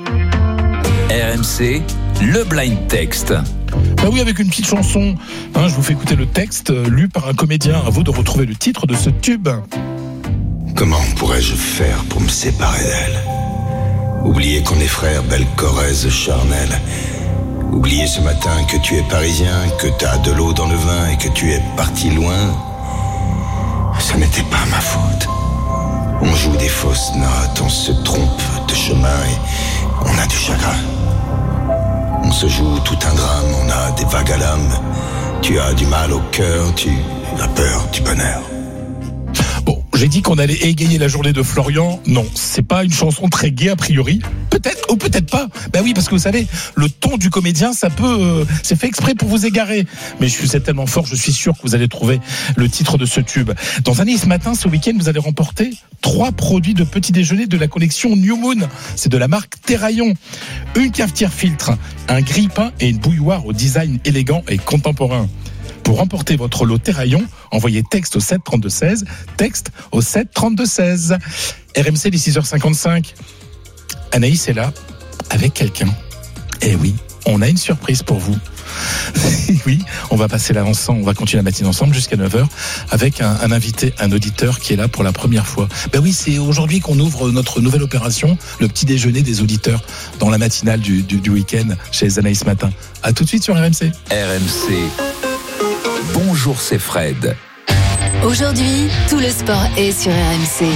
Speaker 4: R M C, le blind text.
Speaker 1: Bah oui, avec une petite chanson. Hein, je vous fais écouter le texte euh, lu par un comédien. À vous de retrouver le titre de ce tube.
Speaker 18: Comment pourrais-je faire pour me séparer d'elle ? Oublier qu'on est frères, belle Corrèze charnelle. Oublier ce matin que tu es parisien, que t'as de l'eau dans le vin et que tu es parti loin. Ce n'était pas ma faute. On joue des fausses notes, on se trompe de chemin et on a du chagrin. On se joue tout un drame, on a des vagues à l'âme. Tu as du mal au cœur, tu as peur du bonheur.
Speaker 1: Bon, j'ai dit qu'on allait égayer la journée de Florian. Non, c'est pas une chanson très gaie a priori. Peut-être ou peut-être pas. Ben oui, parce que vous savez, le ton du comédien, ça peut, euh, c'est fait exprès pour vous égarer. Mais je suis tellement fort, je suis sûr que vous allez trouver le titre de ce tube. Dans un ce matin, ce week-end, vous allez remporter trois produits de petit déjeuner de la collection New Moon. C'est de la marque Terraillon. Une cafetière filtre, un grille-pain et une bouilloire au design élégant et contemporain. Pour remporter votre lot Terraillon, envoyez texte au sept trente-deux seize, texte au sept trente-deux seize. R M C, les six heures cinquante-cinq. Anaïs est là, avec quelqu'un. Eh oui, on a une surprise pour vous. Oui, on va passer là ensemble, on va continuer la matinée ensemble jusqu'à neuf heures avec un, un invité, un auditeur qui est là pour la première fois. Ben oui, c'est aujourd'hui qu'on ouvre notre nouvelle opération, le petit déjeuner des auditeurs dans la matinale du, du, du week-end chez Anaïs Matin. À tout de suite sur R M C.
Speaker 4: R M C. Bonjour, c'est Fred.
Speaker 22: Aujourd'hui, tout le sport est sur R M C.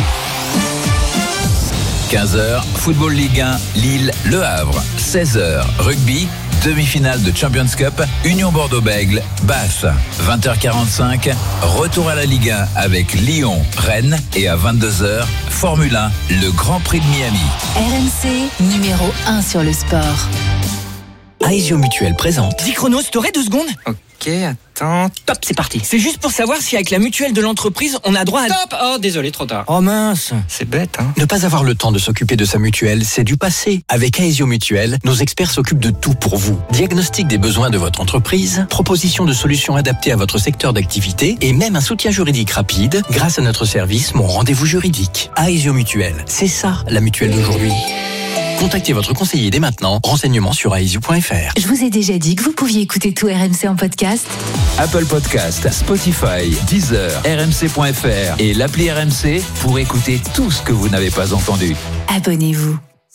Speaker 4: quinze heures, Football Ligue un, Lille, Le Havre. seize heures, Rugby, demi-finale de Champions Cup, Union Bordeaux-Bègles, Bath. vingt heures quarante-cinq, retour à la Ligue un avec Lyon, Rennes. Et à vingt-deux heures, Formule un, le Grand Prix de Miami.
Speaker 22: R M C, numéro un sur le sport.
Speaker 8: Aesio Mutuelle présente.
Speaker 10: Dis Chronos, t'aurais deux secondes ?
Speaker 8: Ok, attends. Top, c'est parti.
Speaker 10: C'est juste pour savoir si avec la mutuelle de l'entreprise, on a droit à...
Speaker 8: Stop. Oh, désolé, trop tard.
Speaker 10: Oh mince.
Speaker 8: C'est bête, hein. Ne pas avoir le temps de s'occuper de sa mutuelle, c'est du passé. Avec Aesio Mutuelle, nos experts s'occupent de tout pour vous. Diagnostic des besoins de votre entreprise, proposition de solutions adaptées à votre secteur d'activité et même un soutien juridique rapide grâce à notre service Mon Rendez-vous Juridique. Aesio Mutuelle, c'est ça la mutuelle d'aujourd'hui. Contactez votre conseiller dès maintenant. Renseignements sur aesio point f r.
Speaker 22: Je vous ai déjà dit que vous pouviez écouter tout R M C en podcast.
Speaker 4: Apple Podcast, Spotify, Deezer, R M C point F R et l'appli R M C pour écouter tout ce que vous n'avez pas entendu.
Speaker 22: Abonnez-vous.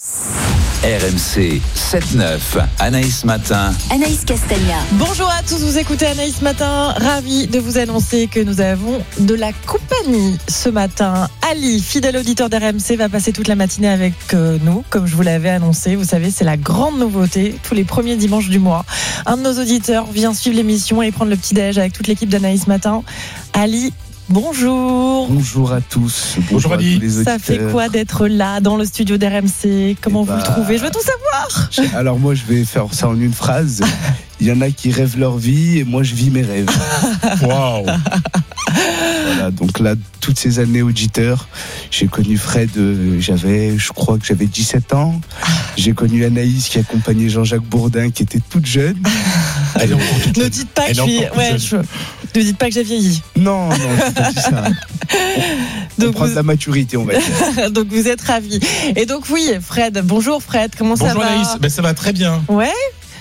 Speaker 4: R M C sept neuf, Anaïs Matin.
Speaker 22: Anaïs Castagna.
Speaker 11: Bonjour à tous, vous écoutez Anaïs Matin. Ravi de vous annoncer que nous avons de la compagnie ce matin. Ali, fidèle auditeur d'R M C, va passer toute la matinée avec nous, comme je vous l'avais annoncé. Vous savez, c'est la grande nouveauté, tous les premiers dimanches du mois. Un de nos auditeurs vient suivre l'émission et prendre le petit-déj avec toute l'équipe d'Anaïs Matin. Ali, bonjour.
Speaker 13: Bonjour à tous.
Speaker 1: Bonjour, bonjour Ali.
Speaker 13: À tous les auditeurs.
Speaker 11: Ça fait quoi d'être là dans le studio d'R M C ? Comment bah, vous le trouvez ? Je veux tout savoir.
Speaker 13: Alors moi, je vais faire ça en une phrase. Il y en a qui rêvent leur vie et moi, je vis mes rêves.
Speaker 1: Waouh.
Speaker 13: Voilà, donc là, toutes ces années auditeur, j'ai connu Fred, euh, j'avais, je crois que j'avais dix-sept ans. J'ai connu Anaïs qui accompagnait Jean-Jacques Bourdin qui était toute jeune.
Speaker 11: Elle est encore toute jeune. Ne dites pas que je suis... ouais, je... Ne dites pas que j'ai vieilli.
Speaker 13: Non, non, c'est pas ça. On, on prend vous... de la maturité, on va dire.
Speaker 11: Donc vous êtes ravis. Et donc oui, Fred, bonjour Fred, comment
Speaker 1: bonjour
Speaker 11: ça va ?
Speaker 1: Bonjour Anaïs, ben, ça va très bien.
Speaker 11: Ouais.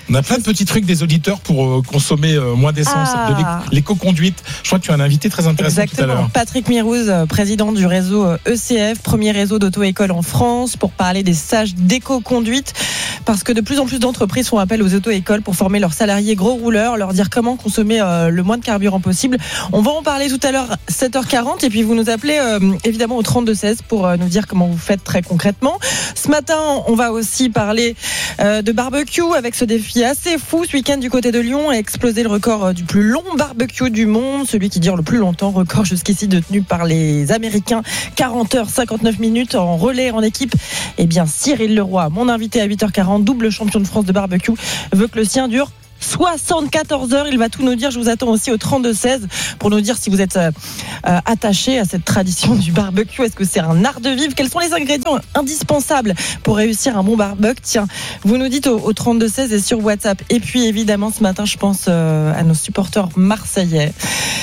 Speaker 1: On a plein de petits trucs des auditeurs pour euh, consommer euh, moins d'essence.
Speaker 11: Ah.
Speaker 1: De l'éco-conduite. Je crois que tu as un invité très intéressant
Speaker 11: Exactement.
Speaker 1: tout à l'heure.
Speaker 11: Patrick Mirouz, président du réseau E C F, premier réseau d'auto-école en France, pour parler des stages d'éco-conduite. Parce que de plus en plus d'entreprises font appel aux auto-écoles pour former leurs salariés gros rouleurs, leur dire comment consommer euh, le moins de carburant possible. On va en parler tout à l'heure, sept heures quarante. Et puis vous nous appelez euh, évidemment au trente-deux seize pour euh, nous dire comment vous faites très concrètement. Ce matin, on va aussi parler euh, de barbecue avec ce défi assez fou. Ce week-end du côté de Lyon a explosé le record du plus long barbecue du monde, celui qui dure le plus longtemps, record jusqu'ici détenu par les Américains, quarante heures cinquante-neuf minutes en relais en équipe. Eh bien Cyril Leroy, mon invité à huit heures quarante, double champion de France de barbecue, veut que le sien dure soixante-quatorze heures. Il va tout nous dire. Je vous attends aussi au trente-deux seize pour nous dire si vous êtes euh, attaché à cette tradition du barbecue. Est-ce que c'est un art de vivre? Quels sont les ingrédients indispensables pour réussir un bon barbecue? Tiens, vous nous dites au, au trente-deux seize et sur WhatsApp. Et puis évidemment, ce matin, je pense euh, à nos supporters marseillais.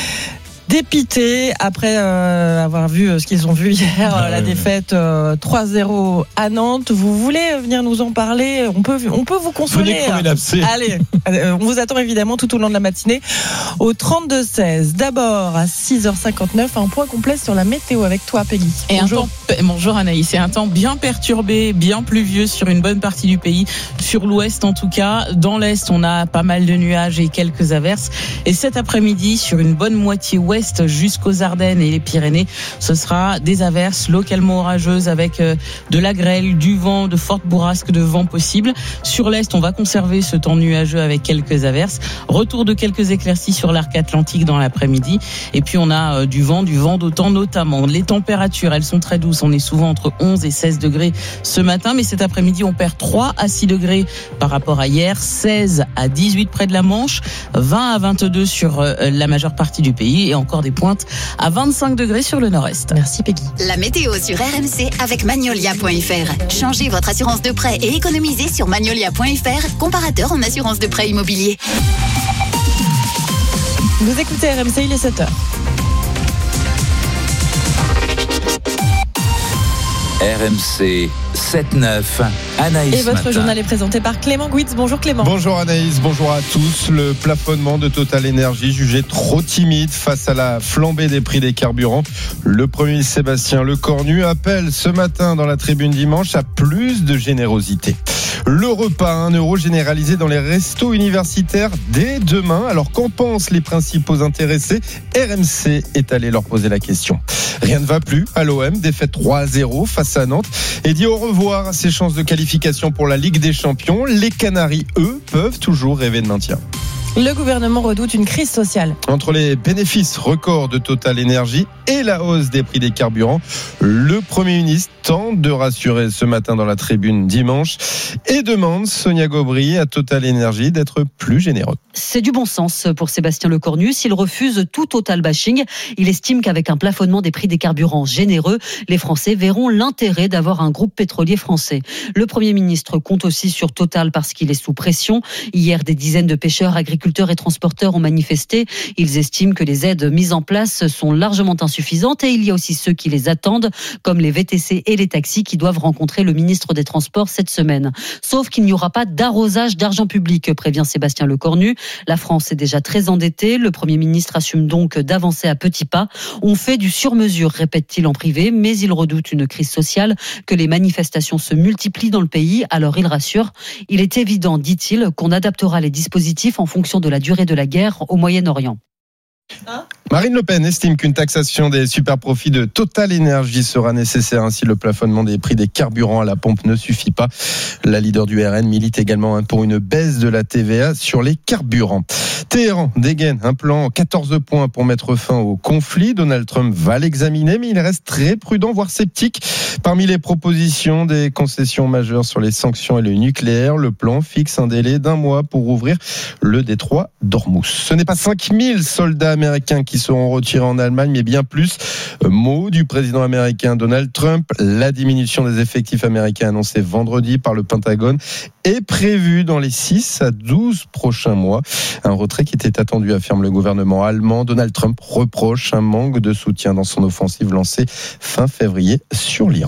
Speaker 11: Dépités après euh, avoir vu ce qu'ils ont vu hier, ah, la ouais, défaite euh, trois zéro à Nantes. Vous voulez venir nous en parler? On peut, on peut vous consoler. Allez, on vous attend évidemment tout au long de la matinée au trente-deux seize. D'abord à six heures cinquante-neuf, un point complet sur la météo avec toi, Peggy.
Speaker 9: Et
Speaker 11: bonjour.
Speaker 9: Un temps, bonjour Anaïs. C'est un temps bien perturbé, bien pluvieux sur une bonne partie du pays, sur l'ouest en tout cas. Dans l'est, on a pas mal de nuages et quelques averses. Et cet après-midi, sur une bonne moitié ouest, jusqu'aux Ardennes et les Pyrénées, ce sera des averses localement orageuses avec de la grêle, du vent, de fortes bourrasques de vent possibles. Sur l'est, on va conserver ce temps nuageux avec quelques averses. Retour de quelques éclaircies sur l'arc atlantique dans l'après-midi. Et puis on a du vent, du vent d'automne notamment. Les températures, elles sont très douces. On est souvent entre onze et seize degrés ce matin, mais cet après-midi, on perd trois à six degrés par rapport à hier, seize à dix-huit près de la Manche, vingt à vingt-deux sur la majeure partie du pays et encore des pointes à vingt-cinq degrés sur le nord-est.
Speaker 11: Merci Peggy.
Speaker 12: La météo sur R M C avec Magnolia point F R. Changez votre assurance de prêt et économisez sur Magnolia point F R, comparateur en assurance de prêt immobilier.
Speaker 11: Vous écoutez R M C, il est sept heures.
Speaker 4: R M C sept neuf, Anaïs
Speaker 11: Et votre
Speaker 4: Matin.
Speaker 11: journal est présenté par Clément Guitz. Bonjour Clément.
Speaker 14: Bonjour Anaïs, bonjour à tous. Le plafonnement de Total Energy jugé trop timide face à la flambée des prix des carburants. Le Premier ministre Sébastien Lecornu appelle ce matin dans la tribune dimanche à plus de générosité. Le repas à un euro généralisé dans les restos universitaires dès demain. Alors qu'en pensent les principaux intéressés? R M C est allé leur poser la question. Rien ne va plus à l'O M, défaite trois à zéro face à Nantes et dit au revoir à ses chances de qualification pour la Ligue des Champions. Les Canaries, eux, peuvent toujours rêver de maintien.
Speaker 11: Le gouvernement redoute une crise sociale.
Speaker 14: Entre les bénéfices records de Total Energy et la hausse des prix des carburants, le Premier ministre tente de rassurer ce matin dans la tribune dimanche et demande, Sonia Gobry, à Total Energy d'être plus généreux.
Speaker 15: C'est du bon sens pour Sébastien Lecornu. S'il refuse tout total bashing, il estime qu'avec un plafonnement des prix des carburants généreux, les Français verront l'intérêt d'avoir un groupe pétrolier français. Le Premier ministre compte aussi sur Total parce qu'il est sous pression. Hier, des dizaines de pêcheurs, agriculteurs et transporteurs ont manifesté. Ils estiment que les aides mises en place sont largement insuffisantes et il y a aussi ceux qui les attendent, comme les V T C et les taxis qui doivent rencontrer le ministre des Transports cette semaine. Sauf qu'il n'y aura pas d'arrosage d'argent public, prévient Sébastien Lecornu. La France est déjà très endettée. Le Premier ministre assume donc d'avancer à petits pas. On fait du sur-mesure, répète-t-il en privé, mais il redoute une crise sociale, que les manifestations se multiplient dans le pays. Alors il rassure, il est évident, dit-il, qu'on adaptera les dispositifs en fonction de la durée de la guerre au Moyen-Orient.
Speaker 11: Hein ?
Speaker 14: Marine Le Pen estime qu'une taxation des superprofits de Total Energy sera nécessaire. Ainsi, le plafonnement des prix des carburants à la pompe ne suffit pas. La leader du R N milite également pour une baisse de la T V A sur les carburants. Téhéran dégaine un plan en quatorze points pour mettre fin au conflit. Donald Trump va l'examiner, mais il reste très prudent, voire sceptique. Parmi les propositions, des concessions majeures sur les sanctions et le nucléaire. Le plan fixe un délai d'un mois pour ouvrir le détroit d'Ormuz. Ce n'est pas cinq mille soldats américains qui seront retirés en Allemagne, mais bien plus. Mot du président américain Donald Trump. La diminution des effectifs américains annoncée vendredi par le Pentagone est prévue dans les six à douze prochains mois. Un retrait qui était attendu, affirme le gouvernement allemand. Donald Trump reproche un manque de soutien dans son offensive lancée fin février sur l'Iran.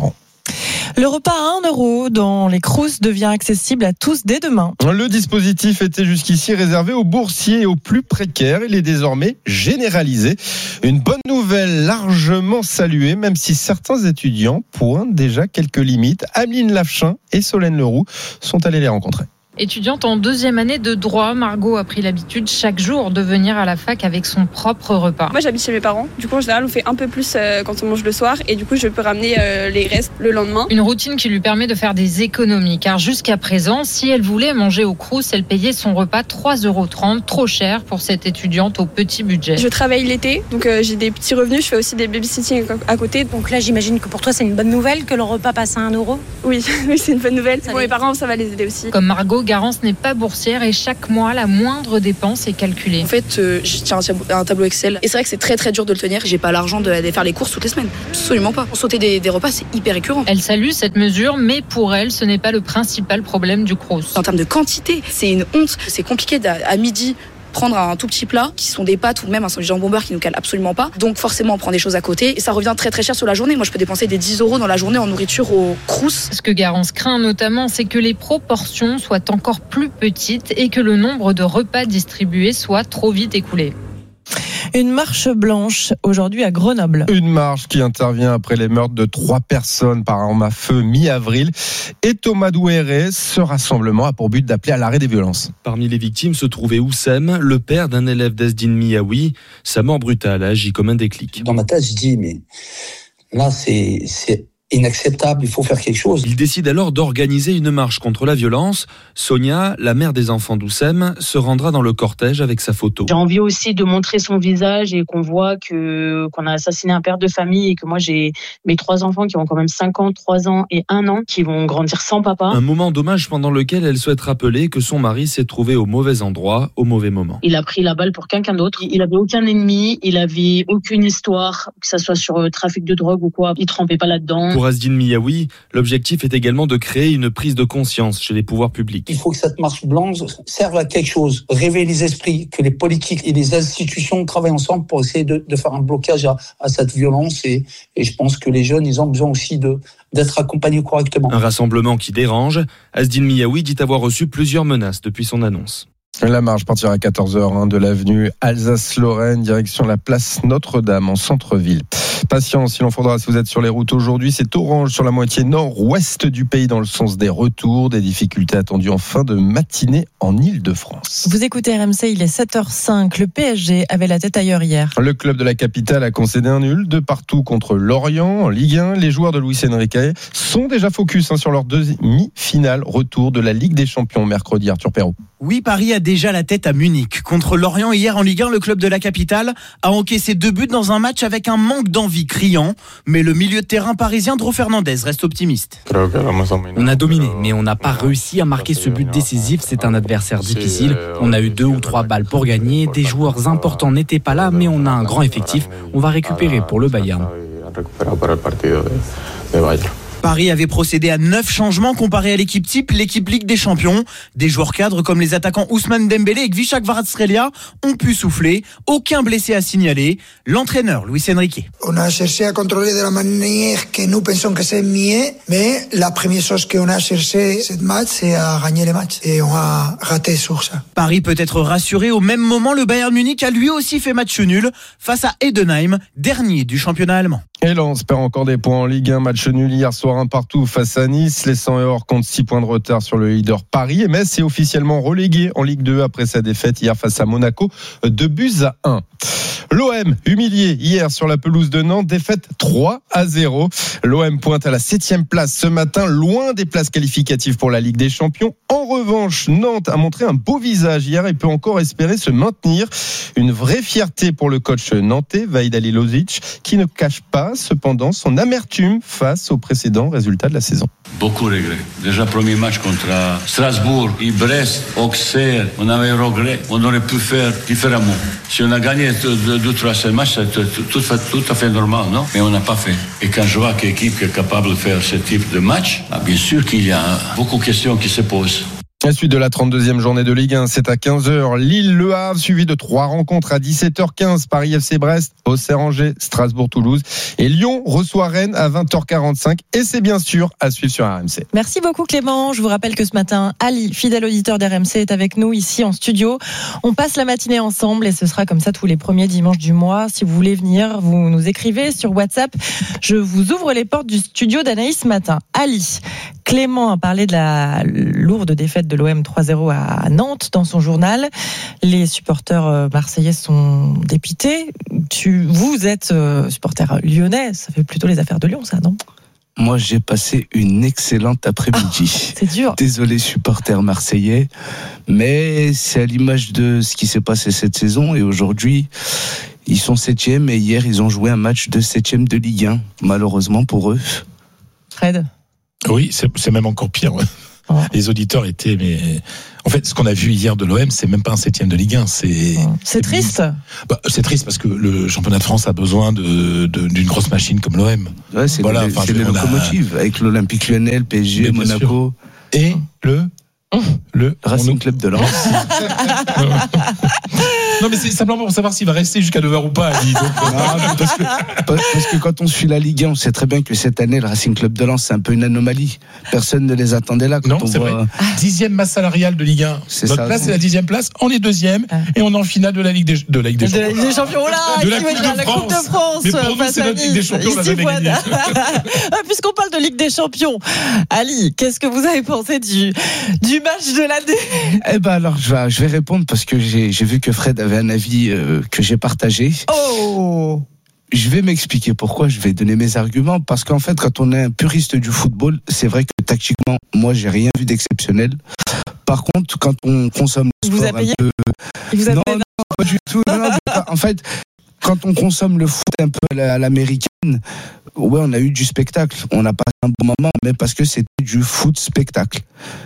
Speaker 11: Le repas à un euro dans les Crous devient accessible à tous dès demain.
Speaker 14: Le dispositif était jusqu'ici réservé aux boursiers et aux plus précaires. Il est désormais généralisé. Une bonne nouvelle largement saluée, même si certains étudiants pointent déjà quelques limites. Ameline Lafchin et Solène Leroux sont allés les rencontrer.
Speaker 16: Étudiante en deuxième année de droit, Margot a pris l'habitude chaque jour de venir à la fac avec son propre repas.
Speaker 17: Moi j'habite chez mes parents, du coup en général on fait un peu plus euh, quand on mange le soir et du coup je peux ramener euh, les restes le lendemain.
Speaker 16: Une routine qui lui permet de faire des économies car jusqu'à présent, si elle voulait manger au Crous, elle payait son repas trois euros trente, trop cher pour cette étudiante au petit budget.
Speaker 17: Je travaille l'été, donc euh, j'ai des petits revenus, je fais aussi des babysitting à côté.
Speaker 19: Donc là j'imagine que pour toi c'est une bonne nouvelle que le repas passe à un euro.
Speaker 17: Oui, oui c'est une bonne nouvelle. Pour mes parents ça va les aider aussi.
Speaker 16: Comme Margot, Garance n'est pas boursière et chaque mois, la moindre dépense est calculée.
Speaker 20: En fait, euh, je tiens un tableau Excel et c'est vrai que c'est très très dur de le tenir. J'ai pas l'argent de, de faire les courses toutes les semaines. Absolument pas. Pour sauter des, des repas, c'est hyper récurrent.
Speaker 16: Elle salue cette mesure, mais pour elle, ce n'est pas le principal problème du Crous.
Speaker 20: En termes de quantité, c'est une honte. C'est compliqué à, à midi prendre un tout petit plat qui sont des pâtes ou même un sandwich jambon beurre qui nous cale absolument pas. Donc forcément on prend des choses à côté et ça revient très très cher sur la journée. Moi je peux dépenser des dix euros dans la journée en nourriture au Crous.
Speaker 16: Ce que Garance craint notamment, c'est que les proportions soient encore plus petites et que le nombre de repas distribués soit trop vite écoulé.
Speaker 11: Une marche blanche aujourd'hui à Grenoble.
Speaker 14: Une marche qui intervient après les meurtres de trois personnes par arme à feu mi-avril. Et Thomas Douéré, ce rassemblement a pour but d'appeler à l'arrêt des violences.
Speaker 25: Parmi les victimes se trouvait Oussem, le père d'un élève d'Ezdine Miaoui. Sa mort brutale a agi comme un déclic.
Speaker 26: Dans ma tête, je dis, mais là, c'est... c'est... inacceptable, il faut faire quelque chose.
Speaker 25: Il décide alors d'organiser une marche contre la violence. Sonia, la mère des enfants d'Oussem, se rendra dans le cortège avec sa photo.
Speaker 27: J'ai envie aussi de montrer son visage et qu'on voit que, qu'on a assassiné un père de famille et que moi j'ai mes trois enfants qui ont quand même cinq ans, trois ans et un an, qui vont grandir sans papa.
Speaker 25: Un moment d'hommage pendant lequel elle souhaite rappeler que son mari s'est trouvé au mauvais endroit, au mauvais moment.
Speaker 27: Il a pris la balle pour quelqu'un d'autre. Il avait aucun ennemi, il avait aucune histoire, que ça soit sur le trafic de drogue ou quoi. Il trempait pas là-dedans.
Speaker 25: Pour Ezdine Miaoui, l'objectif est également de créer une prise de conscience chez les pouvoirs publics.
Speaker 26: Il faut que cette marche blanche serve à quelque chose, réveiller les esprits, que les politiques et les institutions travaillent ensemble pour essayer de, de faire un blocage à, à cette violence. Et, et je pense que les jeunes, ils ont besoin aussi de, d'être accompagnés correctement.
Speaker 25: Un rassemblement qui dérange. Ezdine Miaoui dit avoir reçu plusieurs menaces depuis son annonce.
Speaker 14: La marche partira à quatorze heures hein, de l'avenue Alsace-Lorraine, direction la place Notre-Dame en centre-ville. Patience, il en faudra si vous êtes sur les routes aujourd'hui. C'est orange sur la moitié nord-ouest du pays dans le sens des retours. Des difficultés attendues en fin de matinée en Île-de-France.
Speaker 11: Vous écoutez R M C, il est sept heures cinq. Le P S G avait la tête ailleurs hier.
Speaker 14: Le club de la capitale a concédé un nul de partout contre Lorient en Ligue un. Les joueurs de Luis Enrique sont déjà focus hein, sur leur demi-finale retour de la Ligue des Champions mercredi. Arthur Perrault.
Speaker 28: Oui, Paris a déjà la tête à Munich. Contre Lorient hier en Ligue un, le club de la capitale a encaissé deux buts dans un match avec un manque d'envie criant. Mais le milieu de terrain parisien Dro Fernandez reste optimiste.
Speaker 29: On a dominé, mais on n'a pas réussi à marquer ce but décisif. C'est un adversaire difficile. On a eu deux ou trois balles pour gagner. Des joueurs importants n'étaient pas là, mais on a un grand effectif. On va récupérer pour le Bayern.
Speaker 28: Paris avait procédé à neuf changements comparé à l'équipe type, l'équipe Ligue des Champions. Des joueurs cadres comme les attaquants Ousmane Dembélé et Gvichak Kvaratskhelia ont pu souffler. Aucun blessé à signaler. L'entraîneur Luis Enrique.
Speaker 30: On a cherché à contrôler de la manière que nous pensons que c'est mieux, mais la première chose qu'on a cherché cette match, c'est à gagner les matchs. Et on a raté sur ça.
Speaker 28: Paris peut être rassuré. Au même moment, le Bayern Munich a lui aussi fait match nul face à Heidenheim, dernier du championnat allemand.
Speaker 14: Et Lens perd encore des points en Ligue un. Match nul hier soir un partout face à Nice. Les cent et or comptent six points de retard sur le leader Paris. Et Metz est officiellement relégué en Ligue deux après sa défaite hier face à Monaco. deux buts à un. L'O M humilié hier sur la pelouse de Nantes. Défaite trois à zéro. L'O M pointe à la septième place ce matin, loin des places qualificatives pour la Ligue des Champions. En revanche, Nantes a montré un beau visage hier et peut encore espérer se maintenir. Une vraie fierté pour le coach nantais, Vahid Halilovic, qui ne cache pas cependant son amertume face aux précédents résultats de la saison.
Speaker 31: Beaucoup de regrets. Déjà premier match contre Strasbourg, et Brest, Auxerre, on avait regret. On aurait pu faire différemment. Si on a gagné deux, trois, ces matchs, c'est tout, tout, tout à fait normal, non? Mais on n'a pas fait. Et quand je vois qu'une équipe est capable de faire ce type de match, ah, bien sûr qu'il y a beaucoup de questions qui se posent.
Speaker 14: La suite de la trente-deuxième journée de Ligue un, c'est à quinze heures. Lille-Le Havre, suivi de trois rencontres à dix-sept heures quinze. Paris F C Brest, Auxerre-Angers, Strasbourg-Toulouse. Et Lyon reçoit Rennes à vingt heures quarante-cinq. Et c'est bien sûr à suivre sur R M C.
Speaker 11: Merci beaucoup Clément. Je vous rappelle que ce matin, Ali, fidèle auditeur d'R M C, est avec nous ici en studio. On passe la matinée ensemble et ce sera comme ça tous les premiers dimanches du mois. Si vous voulez venir, vous nous écrivez sur WhatsApp. Je vous ouvre les portes du studio d'Anaïs ce matin. Ali, Clément a parlé de la lourde défaite de l'O M trois zéro à Nantes dans son journal. Les supporters marseillais sont dépités. Tu, vous êtes supporter lyonnais, ça fait plutôt les affaires de Lyon, ça, non ?
Speaker 13: Moi, j'ai passé une excellente après-midi.
Speaker 11: Oh, c'est dur.
Speaker 13: Désolé, supporters marseillais, mais c'est à l'image de ce qui s'est passé cette saison. Et aujourd'hui, ils sont septième et hier, ils ont joué un match de septième de Ligue un, malheureusement pour eux.
Speaker 11: Fred ?
Speaker 1: Oui, c'est, c'est même encore pire. Ouais. Oh. Les auditeurs étaient... mais en fait, ce qu'on a vu hier de l'O M, c'est même pas un septième de Ligue un. C'est,
Speaker 11: oh. c'est, c'est triste.
Speaker 1: Bah, c'est triste parce que le championnat de France a besoin de, de, d'une grosse machine comme l'O M.
Speaker 13: Ouais, c'est, voilà, le, c'est les locomotives, a... avec l'Olympique Lyonnais, le P S G, Monaco.
Speaker 1: Et le... Le
Speaker 13: Racing Club de Lens.
Speaker 1: Non, mais c'est simplement pour savoir s'il va rester jusqu'à neuf heures ou pas. Ali, donc,
Speaker 13: non, parce, que, parce que quand on suit la Ligue un, on sait très bien que cette année, le Racing Club de Lens, c'est un peu une anomalie. Personne ne les attendait là. Quand
Speaker 1: non,
Speaker 13: on
Speaker 1: c'est
Speaker 13: voit...
Speaker 1: vrai. Dixième masse salariale de Ligue un. C'est Notre ça, place, c'est la dixième place. On est deuxième ah. et on est en finale de la Ligue des, de la Ligue des Champions.
Speaker 11: De la Ligue des Champions. Oh là,
Speaker 1: de la, coupe de,
Speaker 11: la Coupe de France.
Speaker 1: Mais pour nous, c'est notre Ligue des Champions. On l'a jamais gagné.
Speaker 11: Puisqu'on parle de Ligue des Champions, Ali, qu'est-ce que vous avez pensé du, du match de l'année?
Speaker 13: Eh ben alors, je vais, je vais répondre parce que j'ai, j'ai vu que Fred avait un avis euh, que j'ai partagé.
Speaker 11: Oh.
Speaker 13: Je vais m'expliquer pourquoi, je vais donner mes arguments, parce qu'en fait, quand on est un puriste du football, c'est vrai que tactiquement, moi, j'ai rien vu d'exceptionnel. Par contre, quand on consomme le
Speaker 11: sport
Speaker 13: vous
Speaker 11: a payé
Speaker 13: un peu...
Speaker 11: vous a
Speaker 13: non,
Speaker 11: payé
Speaker 13: non, pas du tout. Non, non, en fait, quand on consomme le foot un peu à l'américaine, ouais, on a eu du spectacle. On a passé un bon moment, mais parce que c'était du foot spectacle.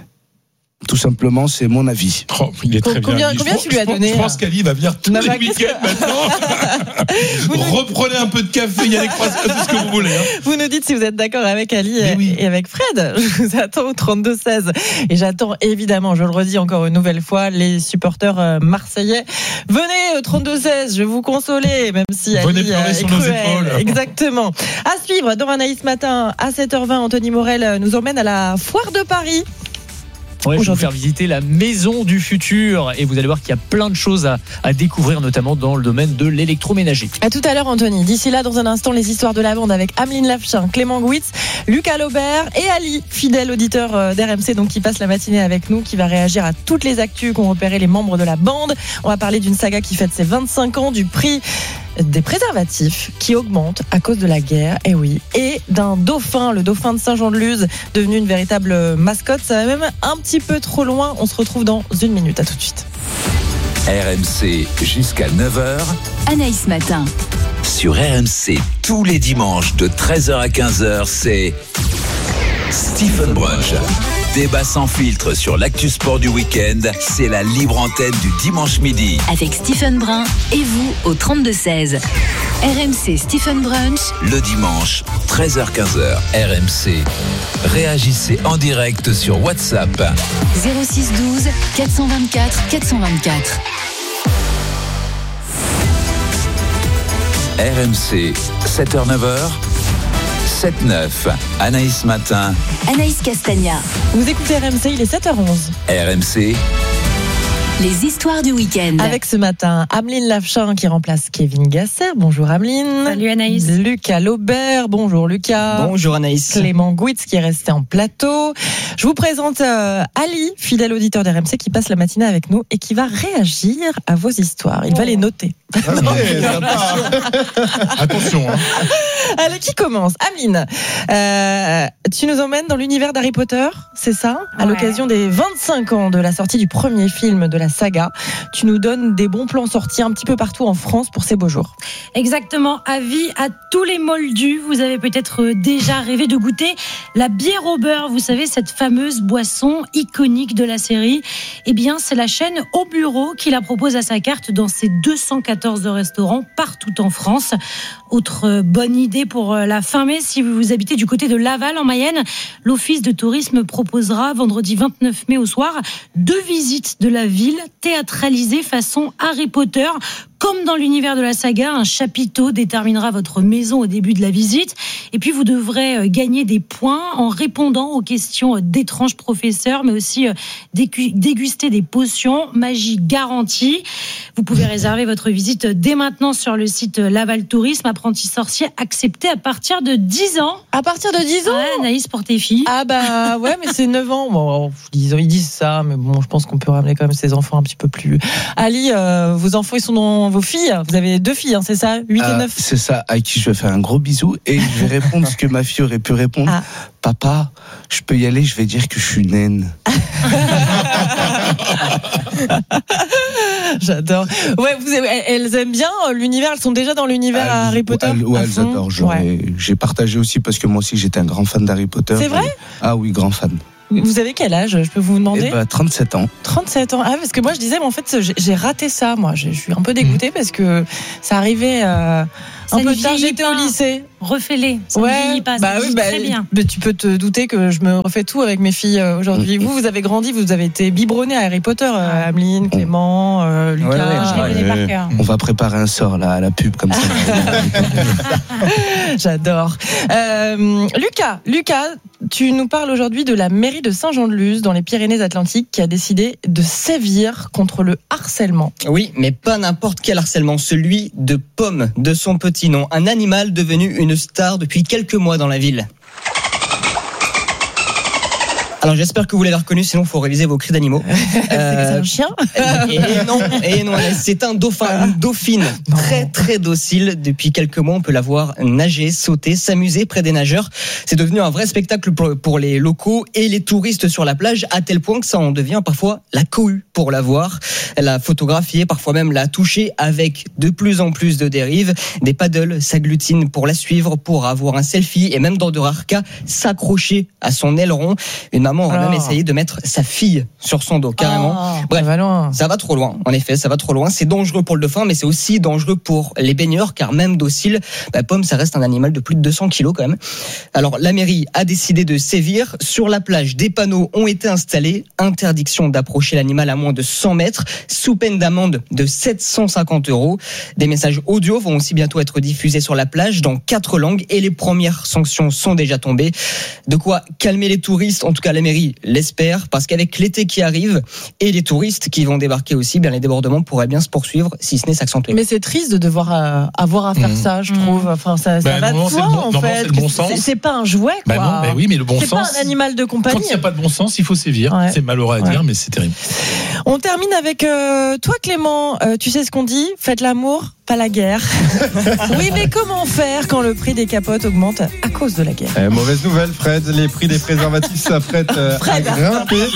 Speaker 13: Tout simplement, c'est mon avis.
Speaker 1: Oh, il est très
Speaker 11: combien,
Speaker 1: bien.
Speaker 11: Combien
Speaker 1: je
Speaker 11: tu lui as donné?
Speaker 1: Je pense qu'Ali va venir tous non, les week-ends maintenant. Reprenez un peu de café, il y a des croissants, tout ce que vous voulez. Hein.
Speaker 11: Vous nous dites si vous êtes d'accord avec Ali et, oui. et avec Fred. Je vous attends au trente-deux seize. Et j'attends évidemment, je le redis encore une nouvelle fois, les supporters marseillais. Venez au trente-deux seize, je vais vous consoler, même si Ali
Speaker 1: Venez pleurer
Speaker 11: est
Speaker 1: sur
Speaker 11: cruel.
Speaker 1: nos épaules.
Speaker 11: Exactement. À suivre, dans Anaïs Matin, à sept heures vingt, Anthony Morel nous emmène à la Foire de Paris.
Speaker 2: Ouais, je vais vous faire visiter la maison du futur et vous allez voir qu'il y a plein de choses à, à découvrir, notamment dans le domaine de l'électroménager.
Speaker 11: À tout à l'heure, Anthony. D'ici là, dans un instant, les histoires de la bande avec Ameline Lafchin, Clément Gouitz, Lucas Laubert et Ali, fidèle auditeur d'R M C, donc qui passe la matinée avec nous, qui va réagir à toutes les actus qu'ont repéré les membres de la bande. On va parler d'une saga qui fête ses vingt-cinq ans, du prix des préservatifs qui augmentent à cause de la guerre, et oui, et d'un dauphin, le dauphin de Saint-Jean-de-Luz, devenu une véritable mascotte. Ça va même un petit peu trop loin. On se retrouve dans une minute. À tout de suite.
Speaker 4: R M C jusqu'à neuf heures.
Speaker 22: Anaïs Matin.
Speaker 4: Sur R M C, tous les dimanches de treize heures à quinze heures, c'est Stephen Brunch. Débat sans filtre sur l'actu sport du week-end, c'est la libre antenne du dimanche midi.
Speaker 22: Avec Stephen Brun et vous au trente-deux seize. R M C Stephen Brunch.
Speaker 4: Le dimanche, treize heures quinze heures, R M C. Réagissez en direct sur WhatsApp.
Speaker 22: zéro six douze quatre cent vingt-quatre quatre cent vingt-quatre.
Speaker 4: R M C, sept heures neuf heures. sept neuf, Anaïs Matin.
Speaker 22: Anaïs Castagna.
Speaker 11: Vous écoutez R M C, il est sept heures onze.
Speaker 4: R M C.
Speaker 22: Les histoires du week-end.
Speaker 11: Avec ce matin, Ameline Lafchin qui remplace Kevin Gasser. Bonjour Ameline.
Speaker 19: Salut Anaïs.
Speaker 11: Lucas Laubert. Bonjour Lucas.
Speaker 28: Bonjour Anaïs.
Speaker 11: Clément Gouitz qui est resté en plateau. Je vous présente euh, Ali, fidèle auditeur d'R M C qui passe la matinée avec nous et qui va réagir à vos histoires. Il oh. va les noter.
Speaker 1: Allez, attention. Hein.
Speaker 11: Allez, qui commence? Ameline, euh, tu nous emmènes dans l'univers d'Harry Potter, c'est ça? À ouais. l'occasion des vingt-cinq ans de la sortie du premier film de la saga, tu nous donnes des bons plans sortis un petit peu partout en France pour ces beaux jours.
Speaker 19: Exactement, avis à tous les moldus. Vous avez peut-être déjà rêvé de goûter la bière au beurre, vous savez, cette fameuse boisson iconique de la série. Eh bien, c'est la chaîne Au Bureau qui la propose à sa carte dans ses deux cent quatorze quatorze restaurants partout en France. Autre bonne idée pour la fin mai, si vous habitez du côté de Laval en Mayenne, l'Office de tourisme proposera vendredi vingt-neuf mai au soir deux visites de la ville théâtralisées façon Harry Potter. Comme dans l'univers de la saga, un chapiteau déterminera votre maison au début de la visite. Et puis, vous devrez gagner des points en répondant aux questions d'étranges professeurs, mais aussi déguster des potions, magie garantie. Vous pouvez réserver votre visite dès maintenant sur le site Laval Tourisme. Apprenti sorcier accepté à partir de dix ans.
Speaker 11: À partir de dix ans?
Speaker 19: Ouais, Anaïs, pour tes filles.
Speaker 11: Ah bah ouais, mais c'est neuf ans. Bon, ils disent ça, mais bon, je pense qu'on peut ramener quand même ses enfants un petit peu plus. Ali, euh, vos enfants, ils sont dans vos filles. Vous avez deux filles, hein, c'est ça? huit
Speaker 13: euh,
Speaker 11: et neuf.
Speaker 13: C'est ça, à qui je vais faire un gros bisou et je vais répondre ce que ma fille aurait pu répondre. Ah. Papa, je peux y aller, je vais dire que je suis naine.
Speaker 11: J'adore. Ouais, vous aimez, elles aiment bien l'univers, elles sont déjà dans l'univers elles, Harry Potter.
Speaker 13: Elles, ouais, elles adorent. Ouais. J'ai partagé aussi parce que moi aussi j'étais un grand fan d'Harry Potter.
Speaker 11: C'est vrai?
Speaker 13: Ah oui, grand fan.
Speaker 11: Vous avez quel âge, je peux vous demander?
Speaker 13: Eh ben, trente-sept ans.
Speaker 11: trente-sept ans. Ah, parce que moi je disais, mais en fait j'ai raté ça, moi. Je suis un peu dégoûtée mmh. parce que ça arrivait euh, un peu tard, j'étais au lycée.
Speaker 19: Refais-les. Ça
Speaker 11: ouais,
Speaker 19: pas,
Speaker 11: bah oui, bah, très bien. Mais tu peux te douter que je me refais tout avec mes filles aujourd'hui. Mmh. Vous, vous avez grandi, vous avez été biberonnés à Harry Potter, euh, Ameline, Clément, euh, Lucas. Ouais, ouais,
Speaker 13: ouais, ouais, ouais. On va préparer un sort là à la pub comme ça.
Speaker 11: J'adore. Euh, Lucas, Lucas, tu nous parles aujourd'hui de la mairie de Saint-Jean-de-Luz dans les Pyrénées-Atlantiques qui a décidé de sévir contre le harcèlement.
Speaker 3: Oui, mais pas n'importe quel harcèlement, celui de Pomme, de son petit nom, un animal devenu une star depuis quelques mois dans la ville. Alors j'espère que vous l'avez reconnu, sinon il faut réviser vos cris d'animaux.
Speaker 11: C'est euh, un chien
Speaker 3: et, et non, et non, c'est un dauphin, une dauphine non. très très docile. Depuis quelques mois, on peut la voir nager, sauter, s'amuser près des nageurs. C'est devenu un vrai spectacle pour, pour les locaux et les touristes sur la plage, à tel point que ça en devient parfois la cohue pour la voir. Elle a photographié, parfois même la touché, avec de plus en plus de dérives. Des paddles s'agglutinent pour la suivre, pour avoir un selfie et même dans de rares cas s'accrocher à son aileron. Une maman a même essayé de mettre sa fille sur son dos, carrément.
Speaker 11: Oh,
Speaker 3: Bref,
Speaker 11: ça va,
Speaker 3: ça va trop loin. En effet, ça va trop loin. C'est dangereux pour le dauphin, mais c'est aussi dangereux pour les baigneurs, car même docile, bah, Pomme, ça reste un animal de plus de deux cents kilos quand même. Alors, la mairie a décidé de sévir. Sur la plage, des panneaux ont été installés. Interdiction d'approcher l'animal à moins de cent mètres, sous peine d'amende de sept cent cinquante euros. Des messages audio vont aussi bientôt être diffusés sur la plage dans quatre langues et les premières sanctions sont déjà tombées. De quoi calmer les touristes, en tout cas la mairie l'espère, parce qu'avec l'été qui arrive et les touristes qui vont débarquer aussi, bien les débordements pourraient bien se poursuivre, si ce n'est s'accentuer.
Speaker 11: Mais c'est triste de devoir euh, avoir à faire mmh. ça, je trouve. Enfin, ça, ça ben va non, de soi, bon, en fait.
Speaker 1: C'est, le bon sens.
Speaker 11: C'est, c'est pas un jouet, quoi.
Speaker 1: Ben non, ben oui, mais le bon
Speaker 11: c'est
Speaker 1: sens.
Speaker 11: C'est pas un animal de compagnie.
Speaker 1: Quand il n'y a pas de bon sens, il faut sévir. Ouais. C'est malheureux à ouais. dire, mais c'est terrible.
Speaker 11: On termine avec euh, toi, Clément. Euh, tu sais ce qu'on dit? Faites l'amour, pas la guerre. Oui, mais comment faire quand le prix des capotes augmente à cause de la guerre?
Speaker 14: eh, Mauvaise nouvelle, Fred. Les prix des préservatifs s'apprêtent euh, à grimper.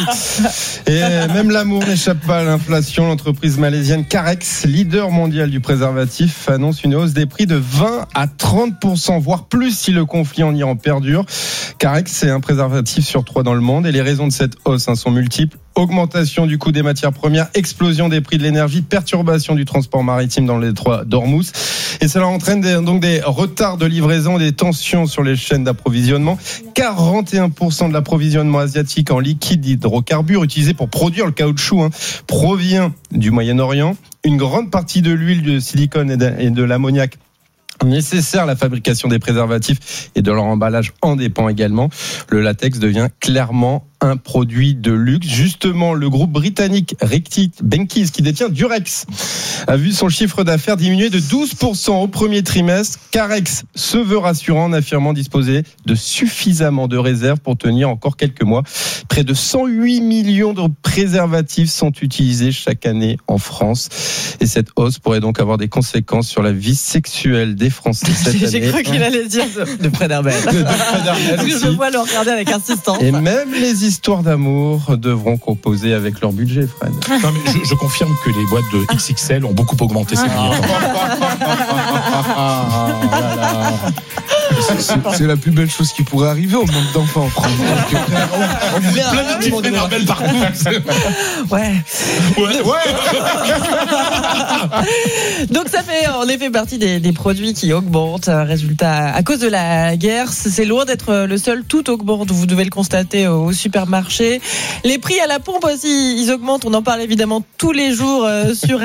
Speaker 14: Et même l'amour n'échappe pas à l'inflation. L'entreprise malaisienne Carex, leader mondial du préservatif, annonce une hausse des prix de vingt à trente pour cent, voire plus si le conflit en Iran perdure. Carex, c'est un préservatif sur trois dans le monde. Et les raisons de cette hausse hein, sont multiples. Augmentation du coût des matières premières, explosion des prix de l'énergie, perturbation du transport maritime dans les détroit d'Ormuz. Et cela entraîne des, donc des retards de livraison, des tensions sur les chaînes d'approvisionnement. quarante et un pour cent de l'approvisionnement asiatique en liquide d'hydrocarbures utilisé pour produire le caoutchouc hein, provient du Moyen-Orient. Une grande partie de l'huile de silicone et de, et de l'ammoniac nécessaire à la fabrication des préservatifs et de leur emballage en dépend également. Le latex devient clairement un produit de luxe. Justement, le groupe britannique Reckitt Benckiser, qui détient Durex, a vu son chiffre d'affaires diminuer de douze pour cent au premier trimestre. Carex se veut rassurant en affirmant disposer de suffisamment de réserves pour tenir encore quelques mois. Près de cent huit millions de préservatifs sont utilisés chaque année en France. Et cette hausse pourrait donc avoir des conséquences sur la vie sexuelle des Français cette année.
Speaker 11: J'ai cru qu'il allait dire de, de Frédéric.
Speaker 14: De, de Frédéric
Speaker 11: je vois le regarder avec insistance.
Speaker 14: Et même les histoires d'amour devront composer avec leur budget, Fred.
Speaker 1: Non, mais je, je confirme que les boîtes de X X L ont beaucoup augmenté ces derniers temps.
Speaker 13: c'est, c'est la plus belle chose qui pourrait arriver au manque d'enfants en France. Donc,
Speaker 1: on, on fait plein de petites Marvel partout.
Speaker 11: Ouais.
Speaker 1: Ouais, ouais.
Speaker 11: Donc ça fait en effet partie des, des produits qui augmentent. Résultat, à cause de la guerre, c'est loin d'être le seul. Tout augmente. Vous devez le constater au supermarché. Les prix à la pompe aussi, ils augmentent. On en parle évidemment tous les jours sur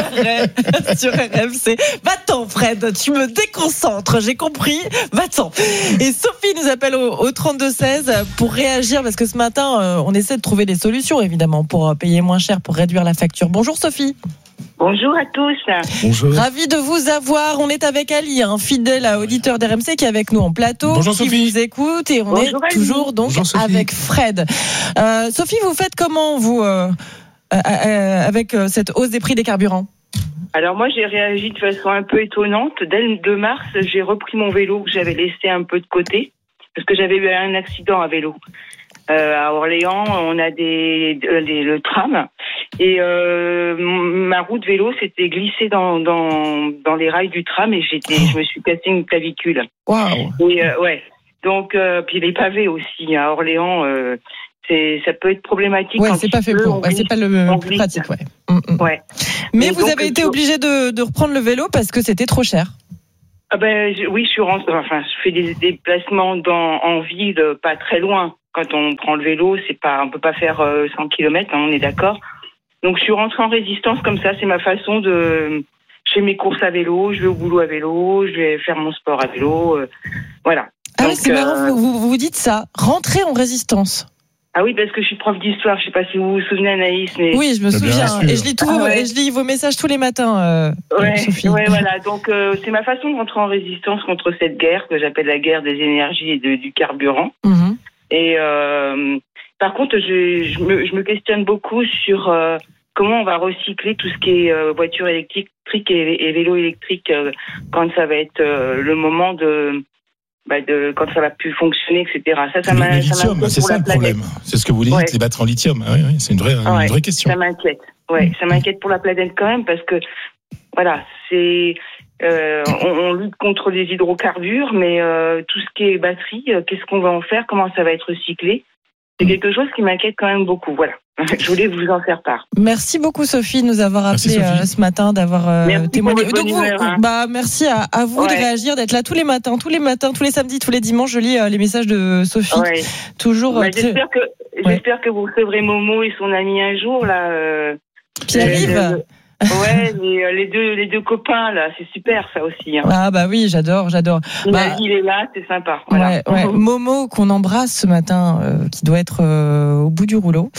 Speaker 11: sur R M C. Va-t'en, Fred. Tu me déconcentres. J'ai compris. Va-t'en. Et Sophie nous appelle au, au trente-deux seize pour réagir parce que ce matin, on essaie de trouver des solutions évidemment pour payer moins cher, pour réduire la facture. Bonjour Sophie.
Speaker 5: Bonjour à tous.
Speaker 13: Bonjour.
Speaker 11: Ravi de vous avoir. On est avec Ali, un fidèle auditeur d'R M C qui est avec nous en plateau.
Speaker 1: Bonjour
Speaker 11: qui
Speaker 1: Sophie.
Speaker 11: vous écoute et on
Speaker 5: Bonjour
Speaker 11: est
Speaker 5: Ali.
Speaker 11: toujours donc
Speaker 13: Bonjour,
Speaker 11: avec Fred. Euh, Sophie, vous faites comment vous euh, euh, euh, avec euh, cette hausse des prix des carburants?
Speaker 5: Alors moi j'ai réagi de façon un peu étonnante. Dès le deux mars, j'ai repris mon vélo que j'avais laissé un peu de côté parce que j'avais eu un accident à vélo. Euh, à Orléans, on a des, des le tram et euh, ma roue de vélo s'était glissée dans, dans dans les rails du tram et j'étais, je me suis cassé une clavicule.
Speaker 11: Waouh.
Speaker 5: Et euh, ouais. Donc euh, puis les pavés aussi à Orléans, euh, c'est ça peut être problématique.
Speaker 11: Ouais,
Speaker 5: quand
Speaker 11: c'est pas fait
Speaker 5: pleut,
Speaker 11: pour. Ouais, c'est pas le plus pratique, ouais. Mm-mm.
Speaker 5: Ouais.
Speaker 11: Mais
Speaker 5: Et
Speaker 11: vous
Speaker 5: donc,
Speaker 11: avez été
Speaker 5: je-
Speaker 11: obligé de, de reprendre le vélo parce que c'était trop cher.
Speaker 5: Ah ben je- oui, je suis rentrée, enfin je fais des déplacements dans en ville, pas très loin. Quand on prend le vélo, c'est pas, on peut pas faire euh, cent kilomètres, hein, on est d'accord. Donc je suis rentrée en résistance comme ça, c'est ma façon de. Je fais mes courses à vélo, je vais au boulot à vélo, je vais faire mon sport à vélo, euh, voilà.
Speaker 11: Ah
Speaker 5: Donc,
Speaker 11: oui, c'est marrant,
Speaker 5: euh,
Speaker 11: vous, vous vous dites ça. Rentrer en résistance.
Speaker 5: Ah oui, parce que je suis prof d'histoire, je sais pas si vous vous souvenez Anaïs, mais.
Speaker 11: Oui, je me
Speaker 1: Bien
Speaker 11: souviens.
Speaker 1: sûr.
Speaker 11: Et je lis tous
Speaker 5: Ah
Speaker 11: vos,
Speaker 5: ouais.
Speaker 11: et je lis vos messages tous les matins, euh,
Speaker 5: Ouais,
Speaker 11: Sophie.
Speaker 5: ouais, voilà. Donc euh, c'est ma façon de rentrer en résistance contre cette guerre que j'appelle la guerre des énergies et de, du carburant.
Speaker 11: Mhm.
Speaker 5: Et euh, par contre, je, je, me, je me questionne beaucoup sur euh, comment on va recycler tout ce qui est euh, voiture électrique et, et vélo électrique euh, quand ça va être euh, le moment de, bah de quand ça va plus fonctionner, et cetera. Ça, ça
Speaker 1: Le,
Speaker 5: m'a,
Speaker 1: le
Speaker 5: ça
Speaker 1: lithium,
Speaker 5: m'inquiète
Speaker 1: c'est
Speaker 5: pour
Speaker 1: ça
Speaker 5: la
Speaker 1: le
Speaker 5: planète.
Speaker 1: problème. C'est ce que vous dites,
Speaker 5: Ouais.
Speaker 1: les batteries en lithium. Ah oui, oui, c'est une vraie,
Speaker 5: Ouais,
Speaker 1: une vraie question.
Speaker 5: Ça m'inquiète. Ouais, ça m'inquiète pour la planète quand même parce que voilà, c'est euh, on, on lutte contre les hydrocarbures, mais euh, tout ce qui est batterie, euh, qu'est-ce qu'on va en faire? Comment ça va être recyclé? C'est quelque chose qui m'inquiète quand même beaucoup. Voilà, je voulais vous en faire part.
Speaker 11: Merci beaucoup Sophie de nous avoir
Speaker 1: Merci,
Speaker 11: appelé
Speaker 1: Sophie.
Speaker 11: euh, ce matin, d'avoir euh,
Speaker 5: Merci
Speaker 11: témoigné.
Speaker 5: pour votre
Speaker 11: Donc
Speaker 5: bonne
Speaker 11: vous,
Speaker 5: humeur, hein.
Speaker 11: bah merci à, à vous de
Speaker 5: Ouais.
Speaker 11: réagir, d'être là tous les matins, tous les matins, tous les samedis, tous les dimanches. Je lis euh, les messages de Sophie.
Speaker 5: Ouais.
Speaker 11: Toujours. euh,
Speaker 5: Bah,
Speaker 11: très-
Speaker 5: j'espère que j'espère que vous recevrez Momo et son ami un jour là. Euh,
Speaker 11: Pierre-Yves.
Speaker 5: euh, Ouais, les, les deux les deux copains là, c'est super ça aussi. Hein.
Speaker 11: Ah bah oui, j'adore, j'adore.
Speaker 5: Si
Speaker 11: Bah,
Speaker 5: Nagui, il est là, c'est sympa. Voilà.
Speaker 11: Ouais, ouais. Momo qu'on embrasse ce matin, euh, qui doit être euh, au bout du rouleau.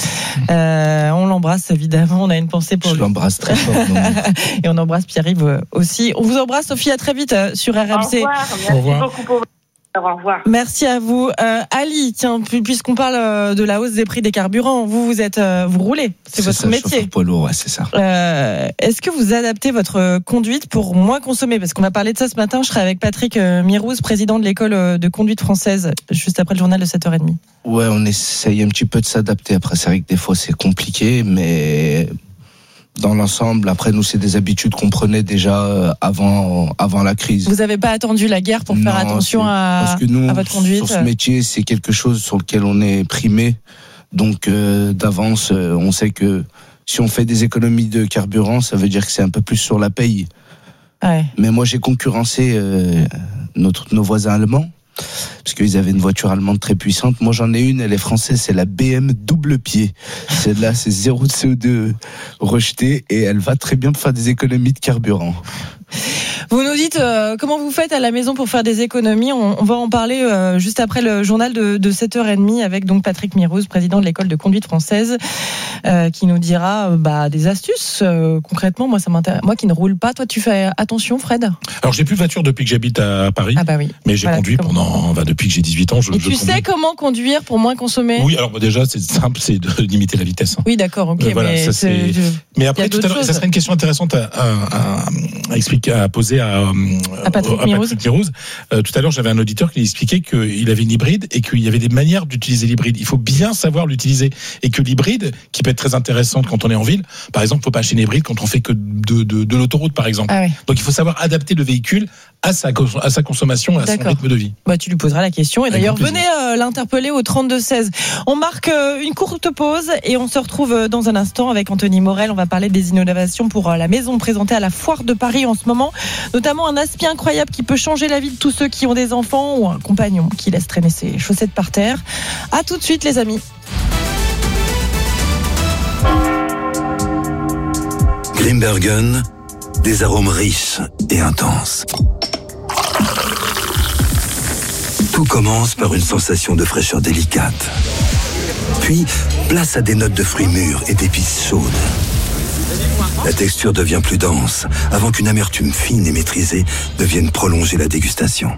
Speaker 11: Euh, on l'embrasse évidemment, on a une pensée pour
Speaker 13: je
Speaker 11: lui.
Speaker 13: l'embrasse très fort.
Speaker 11: Et on embrasse Pierre-Yves euh, aussi. On vous embrasse Sophie, à très vite euh, sur R M C.
Speaker 5: Au revoir, merci
Speaker 1: Au revoir.
Speaker 5: beaucoup pour votre Au revoir.
Speaker 11: Merci à vous. Euh, Ali, tiens, pu- puisqu'on parle euh, de la hausse des prix des carburants, vous, vous êtes, euh, vous roulez, c'est votre
Speaker 13: ça,
Speaker 11: métier.
Speaker 13: chauffeur poids lourd, ouais, c'est ça.
Speaker 11: Euh, Est-ce que vous adaptez votre conduite pour moins consommer? Parce qu'on va parler de ça ce matin. Je serai avec Patrick euh, Mirouz, président de l'école euh, de conduite française, juste après le journal de sept heures trente.
Speaker 13: Ouais, on essaye un petit peu de s'adapter. Après, c'est vrai que des fois, c'est compliqué, mais dans l'ensemble, après, nous, c'est des habitudes qu'on prenait déjà euh, avant, avant la crise.
Speaker 11: Vous n'avez pas attendu la guerre pour faire
Speaker 13: Non,
Speaker 11: attention
Speaker 13: c'est-
Speaker 11: à,
Speaker 13: Parce que nous,
Speaker 11: à votre conduite?
Speaker 13: sur ce métier, c'est quelque chose sur lequel on est primé. Donc, euh, d'avance, euh, on sait que si on fait des économies de carburant, ça veut dire que c'est un peu plus sur la paye.
Speaker 11: Ouais.
Speaker 13: Mais moi, j'ai concurrencé euh, notre, nos voisins allemands, parce qu'ils avaient une voiture allemande très puissante. Moi, j'en ai une, elle est française, c'est la B M double pied. Celle-là, c'est zéro de C O deux rejeté, et elle va très bien pour faire des économies de carburant.
Speaker 11: Vous nous dites euh, comment vous faites à la maison pour faire des économies. On, on va en parler euh, juste après le journal de, de sept heures trente avec donc Patrick Mirouz, président de l'école de conduite française, euh, qui nous dira euh, bah, des astuces. Euh, concrètement, moi, ça m'intéresse. Moi qui ne roule pas, toi, tu fais attention, Fred?
Speaker 1: Alors, j'ai plus de voiture depuis que j'habite à Paris.
Speaker 11: Ah bah oui.
Speaker 1: Mais j'ai
Speaker 11: Voilà,
Speaker 1: conduit
Speaker 11: comment-
Speaker 1: pendant, bah, depuis que j'ai dix-huit ans. Je,
Speaker 11: Et
Speaker 1: je
Speaker 11: tu
Speaker 1: conduis.
Speaker 11: sais comment conduire pour moins consommer?
Speaker 1: Oui, alors bah, déjà, c'est simple, c'est de limiter la vitesse. hein.
Speaker 11: Oui, d'accord, ok.
Speaker 1: Euh, voilà,
Speaker 11: mais
Speaker 1: ça, c'est-
Speaker 11: je-
Speaker 1: Mais
Speaker 11: il y
Speaker 1: après,
Speaker 11: a
Speaker 1: tout à
Speaker 11: d'autres
Speaker 1: l'heure, ça
Speaker 11: choses.
Speaker 1: serait une question intéressante à, à- à- à expliquer expliqué, a posé à,
Speaker 11: à Patrick Mirouz.
Speaker 1: Euh, tout à l'heure, j'avais un auditeur qui expliquait qu'il avait une hybride et qu'il y avait des manières d'utiliser l'hybride. Il faut bien savoir l'utiliser et que l'hybride, qui peut être très intéressante quand on est en ville, par exemple, il ne faut pas acheter une hybride quand on fait que de, de, de l'autoroute, par exemple.
Speaker 11: Ah oui.
Speaker 1: Donc il faut savoir adapter le véhicule à sa, à sa consommation, à D'accord. son rythme de vie.
Speaker 11: Bah, tu lui poseras la question. Et Avec d'ailleurs, venez euh, l'interpeller au trente-deux seize. On marque euh, une courte pause et on se retrouve dans un instant avec Anthony Morel. On va parler des innovations pour euh, la maison présentée à la Foire de Paris en ce moment. Notamment un aspi incroyable qui peut changer la vie de tous ceux qui ont des enfants ou un compagnon qui laisse traîner ses chaussettes par terre. À tout de suite, les amis.
Speaker 6: Grimbergen, des arômes riches et intenses. Tout commence par une sensation de fraîcheur délicate. Puis, place à des notes de fruits mûrs et d'épices chaudes. La texture devient plus dense, avant qu'une amertume fine et maîtrisée ne vienne prolonger la dégustation.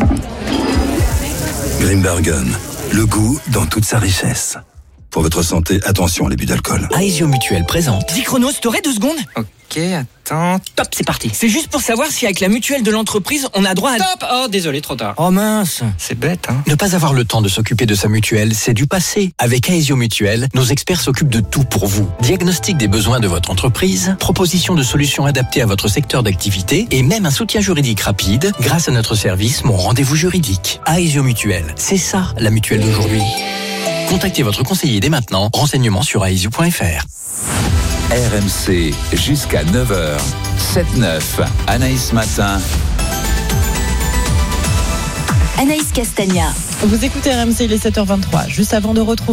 Speaker 6: Grimbergen, le goût dans toute sa richesse. Pour votre santé, attention à l'abus d'alcool.
Speaker 7: Aesio Mutuelle présente.
Speaker 8: Dis Chronos, t'aurais deux secondes ?
Speaker 7: Ok, attends. Top, c'est parti.
Speaker 8: C'est juste pour savoir si avec la mutuelle de l'entreprise, on a droit à...
Speaker 7: Stop ! Oh, désolé, trop tard.
Speaker 8: Oh mince.
Speaker 7: C'est bête, hein. Ne pas avoir le temps de s'occuper de sa mutuelle, c'est du passé. Avec Aesio Mutuelle, nos experts s'occupent de tout pour vous. Diagnostic des besoins de votre entreprise, proposition de solutions adaptées à votre secteur d'activité et même un soutien juridique rapide grâce à notre service Mon Rendez-vous Juridique. Aesio Mutuelle, c'est ça la mutuelle d'aujourd'hui. Contactez votre conseiller dès maintenant. Renseignements sur aesio point f r.
Speaker 4: R M C jusqu'à neuf heures. sept neuf. Anaïs Matin.
Speaker 22: Anaïs Castagna.
Speaker 11: Vous écoutez R M C, il est sept heures vingt-trois. Juste avant de retrouver